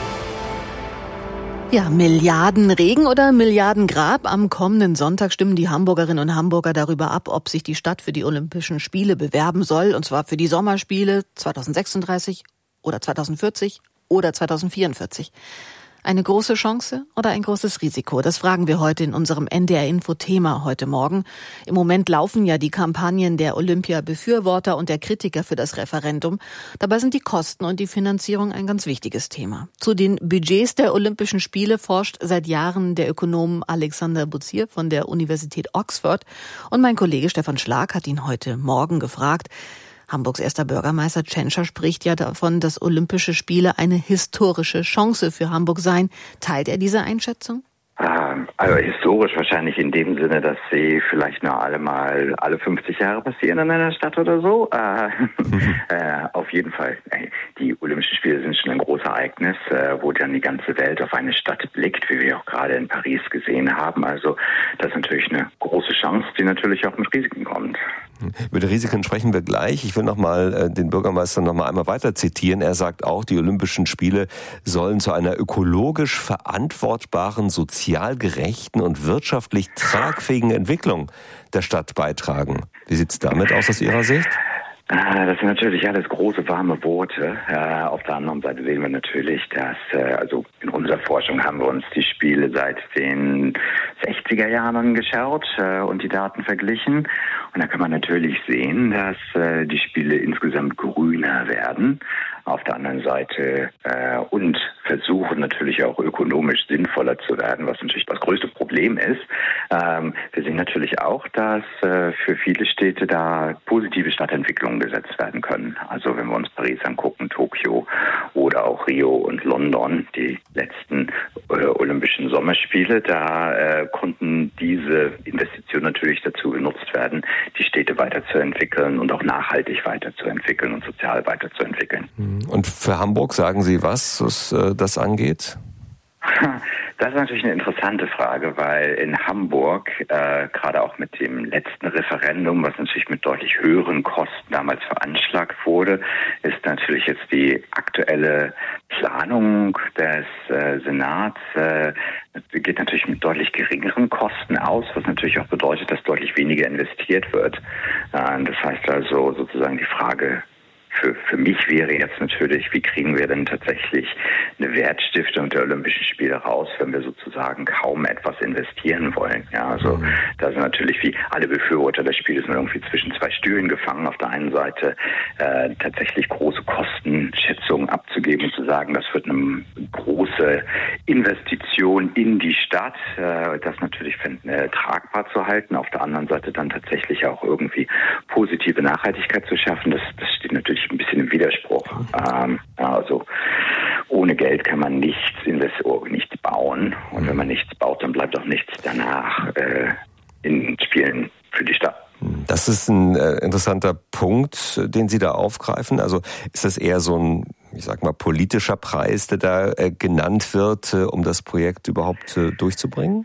Ja, Milliarden Regen oder Milliarden Grab? Am kommenden Sonntag stimmen die Hamburgerinnen und Hamburger darüber ab, ob sich die Stadt für die Olympischen Spiele bewerben soll, und zwar für die Sommerspiele 2036 oder 2040 oder 2044. Eine große Chance oder ein großes Risiko? Das fragen wir heute in unserem NDR-Info-Thema heute Morgen. Im Moment laufen ja die Kampagnen der Olympia-Befürworter und der Kritiker für das Referendum. Dabei sind die Kosten und die Finanzierung ein ganz wichtiges Thema. Zu den Budgets der Olympischen Spiele forscht seit Jahren der Ökonom Alexander Buzier von der Universität Oxford. Und mein Kollege Stefan Schlag hat ihn heute Morgen gefragt. Hamburgs erster Bürgermeister Tschentscher spricht ja davon, dass Olympische Spiele eine historische Chance für Hamburg seien. Teilt er diese Einschätzung? Also historisch wahrscheinlich in dem Sinne, dass sie vielleicht nur alle 50 Jahre passieren in einer Stadt oder so. Auf jeden Fall. Die Olympischen Spiele sind schon ein großes Ereignis, wo dann die ganze Welt auf eine Stadt blickt, wie wir auch gerade in Paris gesehen haben. Also das ist natürlich eine große Chance, die natürlich auch mit Risiken kommt. Über die Risiken sprechen wir gleich. Ich will den Bürgermeister noch mal einmal weiter zitieren. Er sagt auch, die Olympischen Spiele sollen zu einer ökologisch verantwortbaren, sozial gerechten und wirtschaftlich tragfähigen Entwicklung der Stadt beitragen. Wie sieht es damit aus Ihrer Sicht? Das sind natürlich alles große, warme Worte. Auf der anderen Seite sehen wir natürlich, dass, also in unserer Forschung haben wir uns die Spiele seit den 60er Jahren angeschaut und die Daten verglichen. Und da kann man natürlich sehen, dass die Spiele insgesamt grüner werden. Auf der anderen Seite und versuchen natürlich auch ökonomisch sinnvoller zu werden, was natürlich das größte Problem ist. Wir sehen natürlich auch, dass für viele Städte da positive Stadtentwicklungen gesetzt werden können. Also wenn wir uns Paris angucken, Tokio oder auch Rio und London, die letzten Olympischen Sommerspiele, da konnten diese Investitionen natürlich dazu genutzt werden, die Städte weiterzuentwickeln und auch nachhaltig weiterzuentwickeln und sozial weiterzuentwickeln. Und für Hamburg sagen Sie was das angeht? Das ist natürlich eine interessante Frage, weil in Hamburg, gerade auch mit dem letzten Referendum, was natürlich mit deutlich höheren Kosten damals veranschlagt wurde, ist natürlich jetzt die aktuelle Planung des Senats, geht natürlich mit deutlich geringeren Kosten aus, was natürlich auch bedeutet, dass deutlich weniger investiert wird. Das heißt also sozusagen die Frage, für mich wäre jetzt natürlich, wie kriegen wir denn tatsächlich eine Wertstiftung der Olympischen Spiele raus, wenn wir sozusagen kaum etwas investieren wollen. Ja, also da sind natürlich wie alle Befürworter des Spiels irgendwie zwischen zwei Stühlen gefangen. Auf der einen Seite tatsächlich große Kostenschätzungen abzugeben und zu sagen, das wird eine große Investition in die Stadt, das natürlich tragbar zu halten. Auf der anderen Seite dann tatsächlich auch irgendwie positive Nachhaltigkeit zu schaffen. Das steht natürlich ein bisschen im Widerspruch. Also ohne Geld kann man nichts bauen. Und wenn man nichts baut, dann bleibt auch nichts danach in Spielen für die Stadt. Das ist ein interessanter Punkt, den Sie da aufgreifen. Also ist das eher so ein, ich sag mal, politischer Preis, der da genannt wird, um das Projekt überhaupt durchzubringen?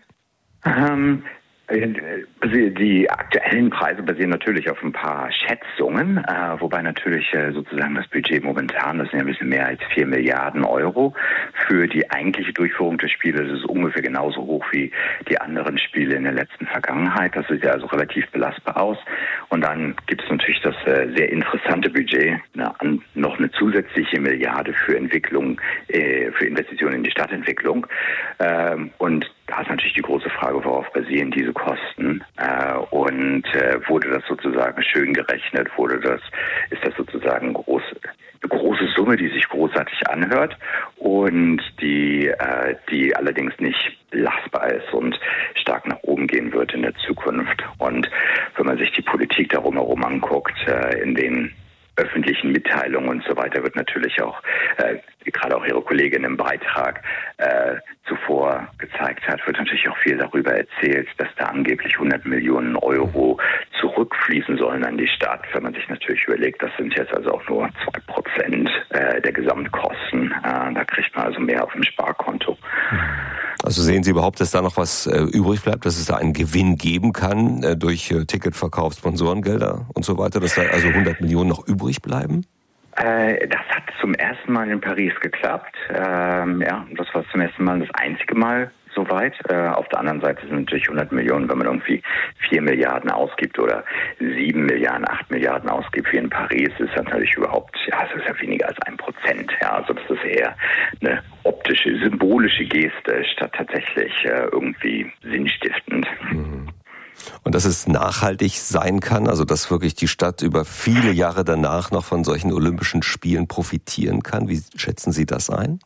Die aktuellen Preise basieren natürlich auf ein paar Schätzungen, wobei natürlich sozusagen das Budget momentan, das sind ja ein bisschen mehr als 4 Milliarden Euro. Für die eigentliche Durchführung des Spieles ist es ungefähr genauso hoch wie die anderen Spiele in der letzten Vergangenheit. Das sieht ja also relativ belastbar aus. Und dann gibt es natürlich das sehr interessante Budget, noch eine zusätzliche Milliarde für Entwicklung, für Investitionen in die Stadtentwicklung. Und da ist natürlich die große Frage, worauf basieren diese Kosten und wurde das sozusagen schön gerechnet, ist das sozusagen eine große Summe, die sich großartig anhört und die allerdings nicht belastbar ist und stark nach oben gehen wird in der Zukunft. Und wenn man sich die Politik darum herum anguckt, in den öffentlichen Mitteilungen und so weiter wird natürlich auch, gerade auch Ihre Kollegin im Beitrag zuvor gezeigt hat, wird natürlich auch viel darüber erzählt, dass da angeblich 100 Millionen Euro zurückfließen sollen an die Stadt. Wenn man sich natürlich überlegt, das sind jetzt also auch nur 2% der Gesamtkosten. Da kriegt man also mehr auf dem Sparkonto. Also sehen Sie überhaupt, dass da noch was übrig bleibt, dass es da einen Gewinn geben kann durch Ticketverkauf, Sponsorengelder und so weiter, dass da also 100 Millionen noch übrig bleiben? Das hat zum ersten Mal in Paris geklappt. Das war zum ersten Mal das einzige Mal soweit. Auf der anderen Seite sind natürlich 100 Millionen, wenn man irgendwie 4 Milliarden ausgibt oder 7 Milliarden, 8 Milliarden ausgibt wie in Paris, ist das natürlich überhaupt, es ist ja weniger als 1%. Ja, also das ist eher eine optische, symbolische Geste statt tatsächlich irgendwie sinnstiftend. Und dass es nachhaltig sein kann, also dass wirklich die Stadt über viele Jahre danach noch von solchen Olympischen Spielen profitieren kann. Wie schätzen Sie das ein?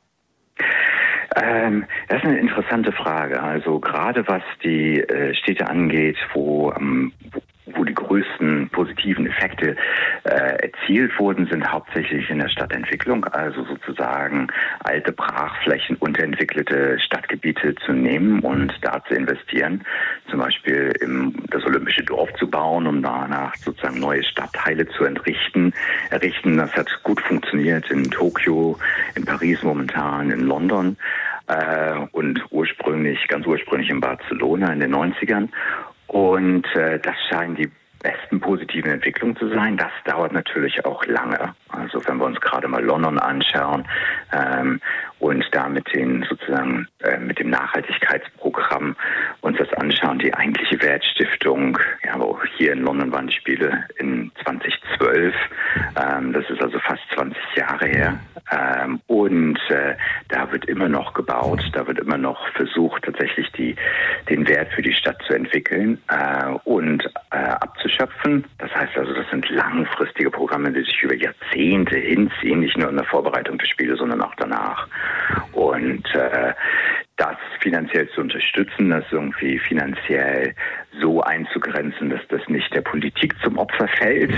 Das ist eine interessante Frage. Also gerade was die Städte angeht, wo die größten positiven Effekte erzielt wurden, sind hauptsächlich in der Stadtentwicklung, also sozusagen alte Brachflächen, unterentwickelte Stadtgebiete zu nehmen und da zu investieren, zum Beispiel das Olympische Dorf zu bauen, um danach sozusagen neue Stadtteile zu errichten. Das hat gut funktioniert in Tokio, in Paris momentan, in London und ganz ursprünglich in Barcelona in den 90ern. Und das scheinen die besten positiven Entwicklung zu sein. Das dauert natürlich auch lange. Also wenn wir uns gerade mal London anschauen und da mit dem Nachhaltigkeitsprogramm uns das anschauen, die eigentliche Wertstiftung, ja, aber hier in London waren die Spiele in 2012, das ist also fast 20 Jahre her, und da wird immer noch gebaut, da wird immer noch versucht, tatsächlich den Wert für die Stadt zu entwickeln und abzuschöpfen. Das heißt also, das sind langfristige Programme, die sich über Jahrzehnte hinziehen, nicht nur in der Vorbereitung der Spiele, sondern auch danach. Und das finanziell zu unterstützen, das irgendwie finanziell so einzugrenzen, dass das nicht der Politik zum Opfer fällt,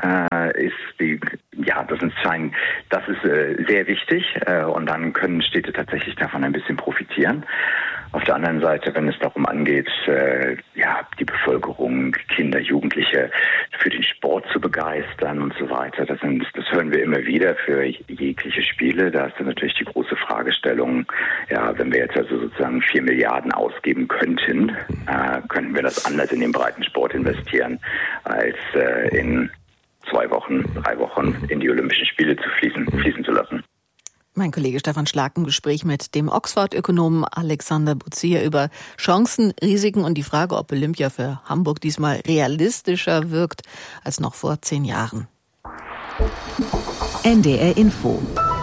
das ist sehr wichtig, und dann können Städte tatsächlich davon ein bisschen profitieren. Auf der anderen Seite, wenn es darum angeht, die Bevölkerung, Kinder, Jugendliche für den Sport zu begeistern und so weiter, das hören wir immer wieder für jegliche Spiele. Da ist dann natürlich die große Fragestellung, wenn wir jetzt also sozusagen 4 Milliarden ausgeben könnten, könnten wir das anders in den Breitensport investieren, als in 2 Wochen, 3 Wochen in die Olympischen Spiele zu fließen zu lassen. Mein Kollege Stefan Schlag im Gespräch mit dem Oxford-Ökonomen Alexander Buzier über Chancen, Risiken und die Frage, ob Olympia für Hamburg diesmal realistischer wirkt als noch vor 10 Jahren. NDR Info.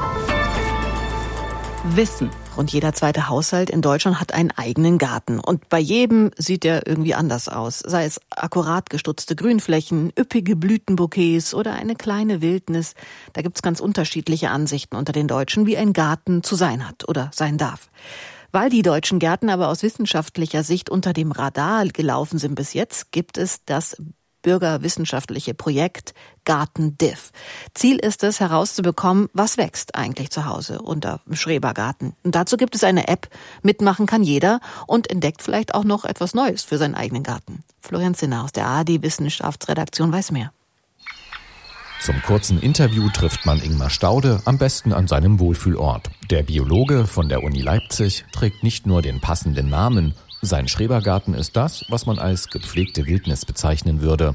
Wissen. Rund jeder zweite Haushalt in Deutschland hat einen eigenen Garten. Und bei jedem sieht der irgendwie anders aus. Sei es akkurat gestutzte Grünflächen, üppige Blütenbouquets oder eine kleine Wildnis. Da gibt's ganz unterschiedliche Ansichten unter den Deutschen, wie ein Garten zu sein hat oder sein darf. Weil die deutschen Gärten aber aus wissenschaftlicher Sicht unter dem Radar gelaufen sind bis jetzt, gibt es das bürgerwissenschaftliche Projekt GartenDiff. Ziel ist es, herauszubekommen, was wächst eigentlich zu Hause unter dem Schrebergarten. Und dazu gibt es eine App, mitmachen kann jeder und entdeckt vielleicht auch noch etwas Neues für seinen eigenen Garten. Florian Zinner aus der ARD-Wissenschaftsredaktion weiß mehr. Zum kurzen Interview trifft man Ingmar Staude am besten an seinem Wohlfühlort. Der Biologe von der Uni Leipzig trägt nicht nur den passenden Namen, sein Schrebergarten ist das, was man als gepflegte Wildnis bezeichnen würde.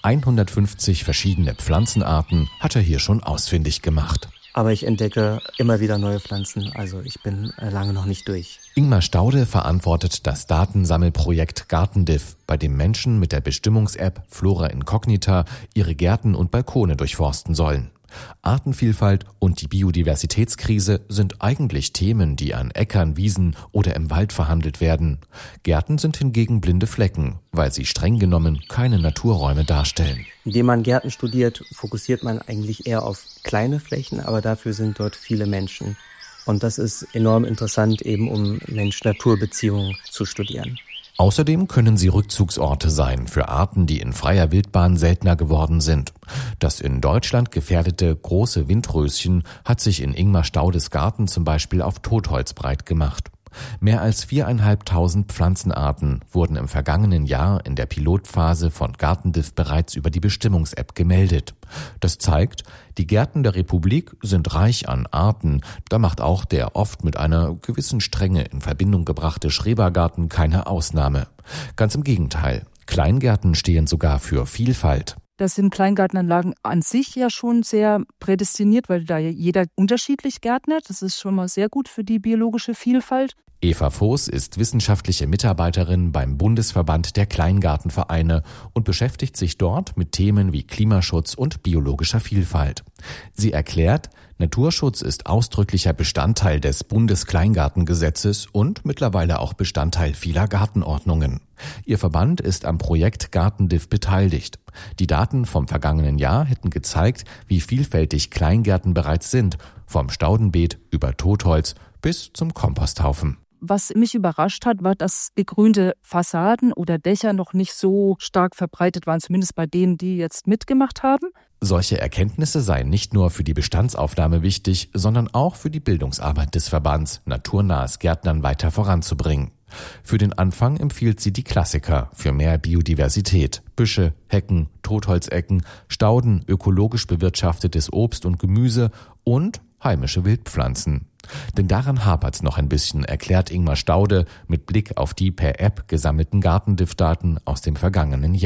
150 verschiedene Pflanzenarten hat er hier schon ausfindig gemacht. Aber ich entdecke immer wieder neue Pflanzen, also ich bin lange noch nicht durch. Ingmar Staude verantwortet das Datensammelprojekt GartenDiff, bei dem Menschen mit der Bestimmungs-App Flora Incognita ihre Gärten und Balkone durchforsten sollen. Artenvielfalt und die Biodiversitätskrise sind eigentlich Themen, die an Äckern, Wiesen oder im Wald verhandelt werden. Gärten sind hingegen blinde Flecken, weil sie streng genommen keine Naturräume darstellen. Indem man Gärten studiert, fokussiert man eigentlich eher auf kleine Flächen, aber dafür sind dort viele Menschen. Und das ist enorm interessant, eben um Mensch-Natur-Beziehungen zu studieren. Außerdem können sie Rückzugsorte sein für Arten, die in freier Wildbahn seltener geworden sind. Das in Deutschland gefährdete große Windröschen hat sich in Ingmar Staudes Garten zum Beispiel auf Totholz breit gemacht. Mehr als 4.500 Pflanzenarten wurden im vergangenen Jahr in der Pilotphase von GartenDiff bereits über die Bestimmungs-App gemeldet. Das zeigt, die Gärten der Republik sind reich an Arten. Da macht auch der oft mit einer gewissen Strenge in Verbindung gebrachte Schrebergarten keine Ausnahme. Ganz im Gegenteil. Kleingärten stehen sogar für Vielfalt. Das sind Kleingartenanlagen an sich ja schon sehr prädestiniert, weil da jeder unterschiedlich gärtnert. Das ist schon mal sehr gut für die biologische Vielfalt. Eva Voß ist wissenschaftliche Mitarbeiterin beim Bundesverband der Kleingartenvereine und beschäftigt sich dort mit Themen wie Klimaschutz und biologischer Vielfalt. Sie erklärt, Naturschutz ist ausdrücklicher Bestandteil des Bundeskleingartengesetzes und mittlerweile auch Bestandteil vieler Gartenordnungen. Ihr Verband ist am Projekt GartenDiff beteiligt. Die Daten vom vergangenen Jahr hätten gezeigt, wie vielfältig Kleingärten bereits sind, vom Staudenbeet über Totholz bis zum Komposthaufen. Was mich überrascht hat, war, dass begrünte Fassaden oder Dächer noch nicht so stark verbreitet waren, zumindest bei denen, die jetzt mitgemacht haben. Solche Erkenntnisse seien nicht nur für die Bestandsaufnahme wichtig, sondern auch für die Bildungsarbeit des Verbands, naturnahes Gärtnern weiter voranzubringen. Für den Anfang empfiehlt sie die Klassiker für mehr Biodiversität: Büsche, Hecken, Totholzecken, Stauden, ökologisch bewirtschaftetes Obst und Gemüse und heimische Wildpflanzen. Denn daran hapert's noch ein bisschen, erklärt Ingmar Staude mit Blick auf die per App gesammelten GartenDiff-Daten aus dem vergangenen Jahr.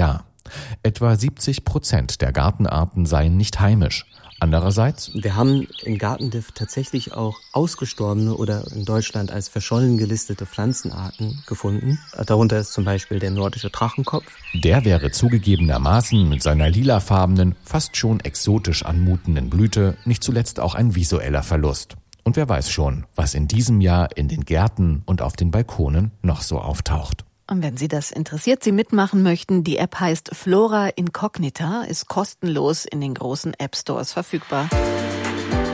Etwa 70% der Gartenarten seien nicht heimisch. Andererseits, wir haben in Gartendiff tatsächlich auch ausgestorbene oder in Deutschland als verschollen gelistete Pflanzenarten gefunden. Darunter ist zum Beispiel der nordische Drachenkopf. Der wäre zugegebenermaßen mit seiner lilafarbenen, fast schon exotisch anmutenden Blüte nicht zuletzt auch ein visueller Verlust. Und wer weiß schon, was in diesem Jahr in den Gärten und auf den Balkonen noch so auftaucht. Und wenn Sie das interessiert, Sie mitmachen möchten, die App heißt Flora Incognita, ist kostenlos in den großen App-Stores verfügbar.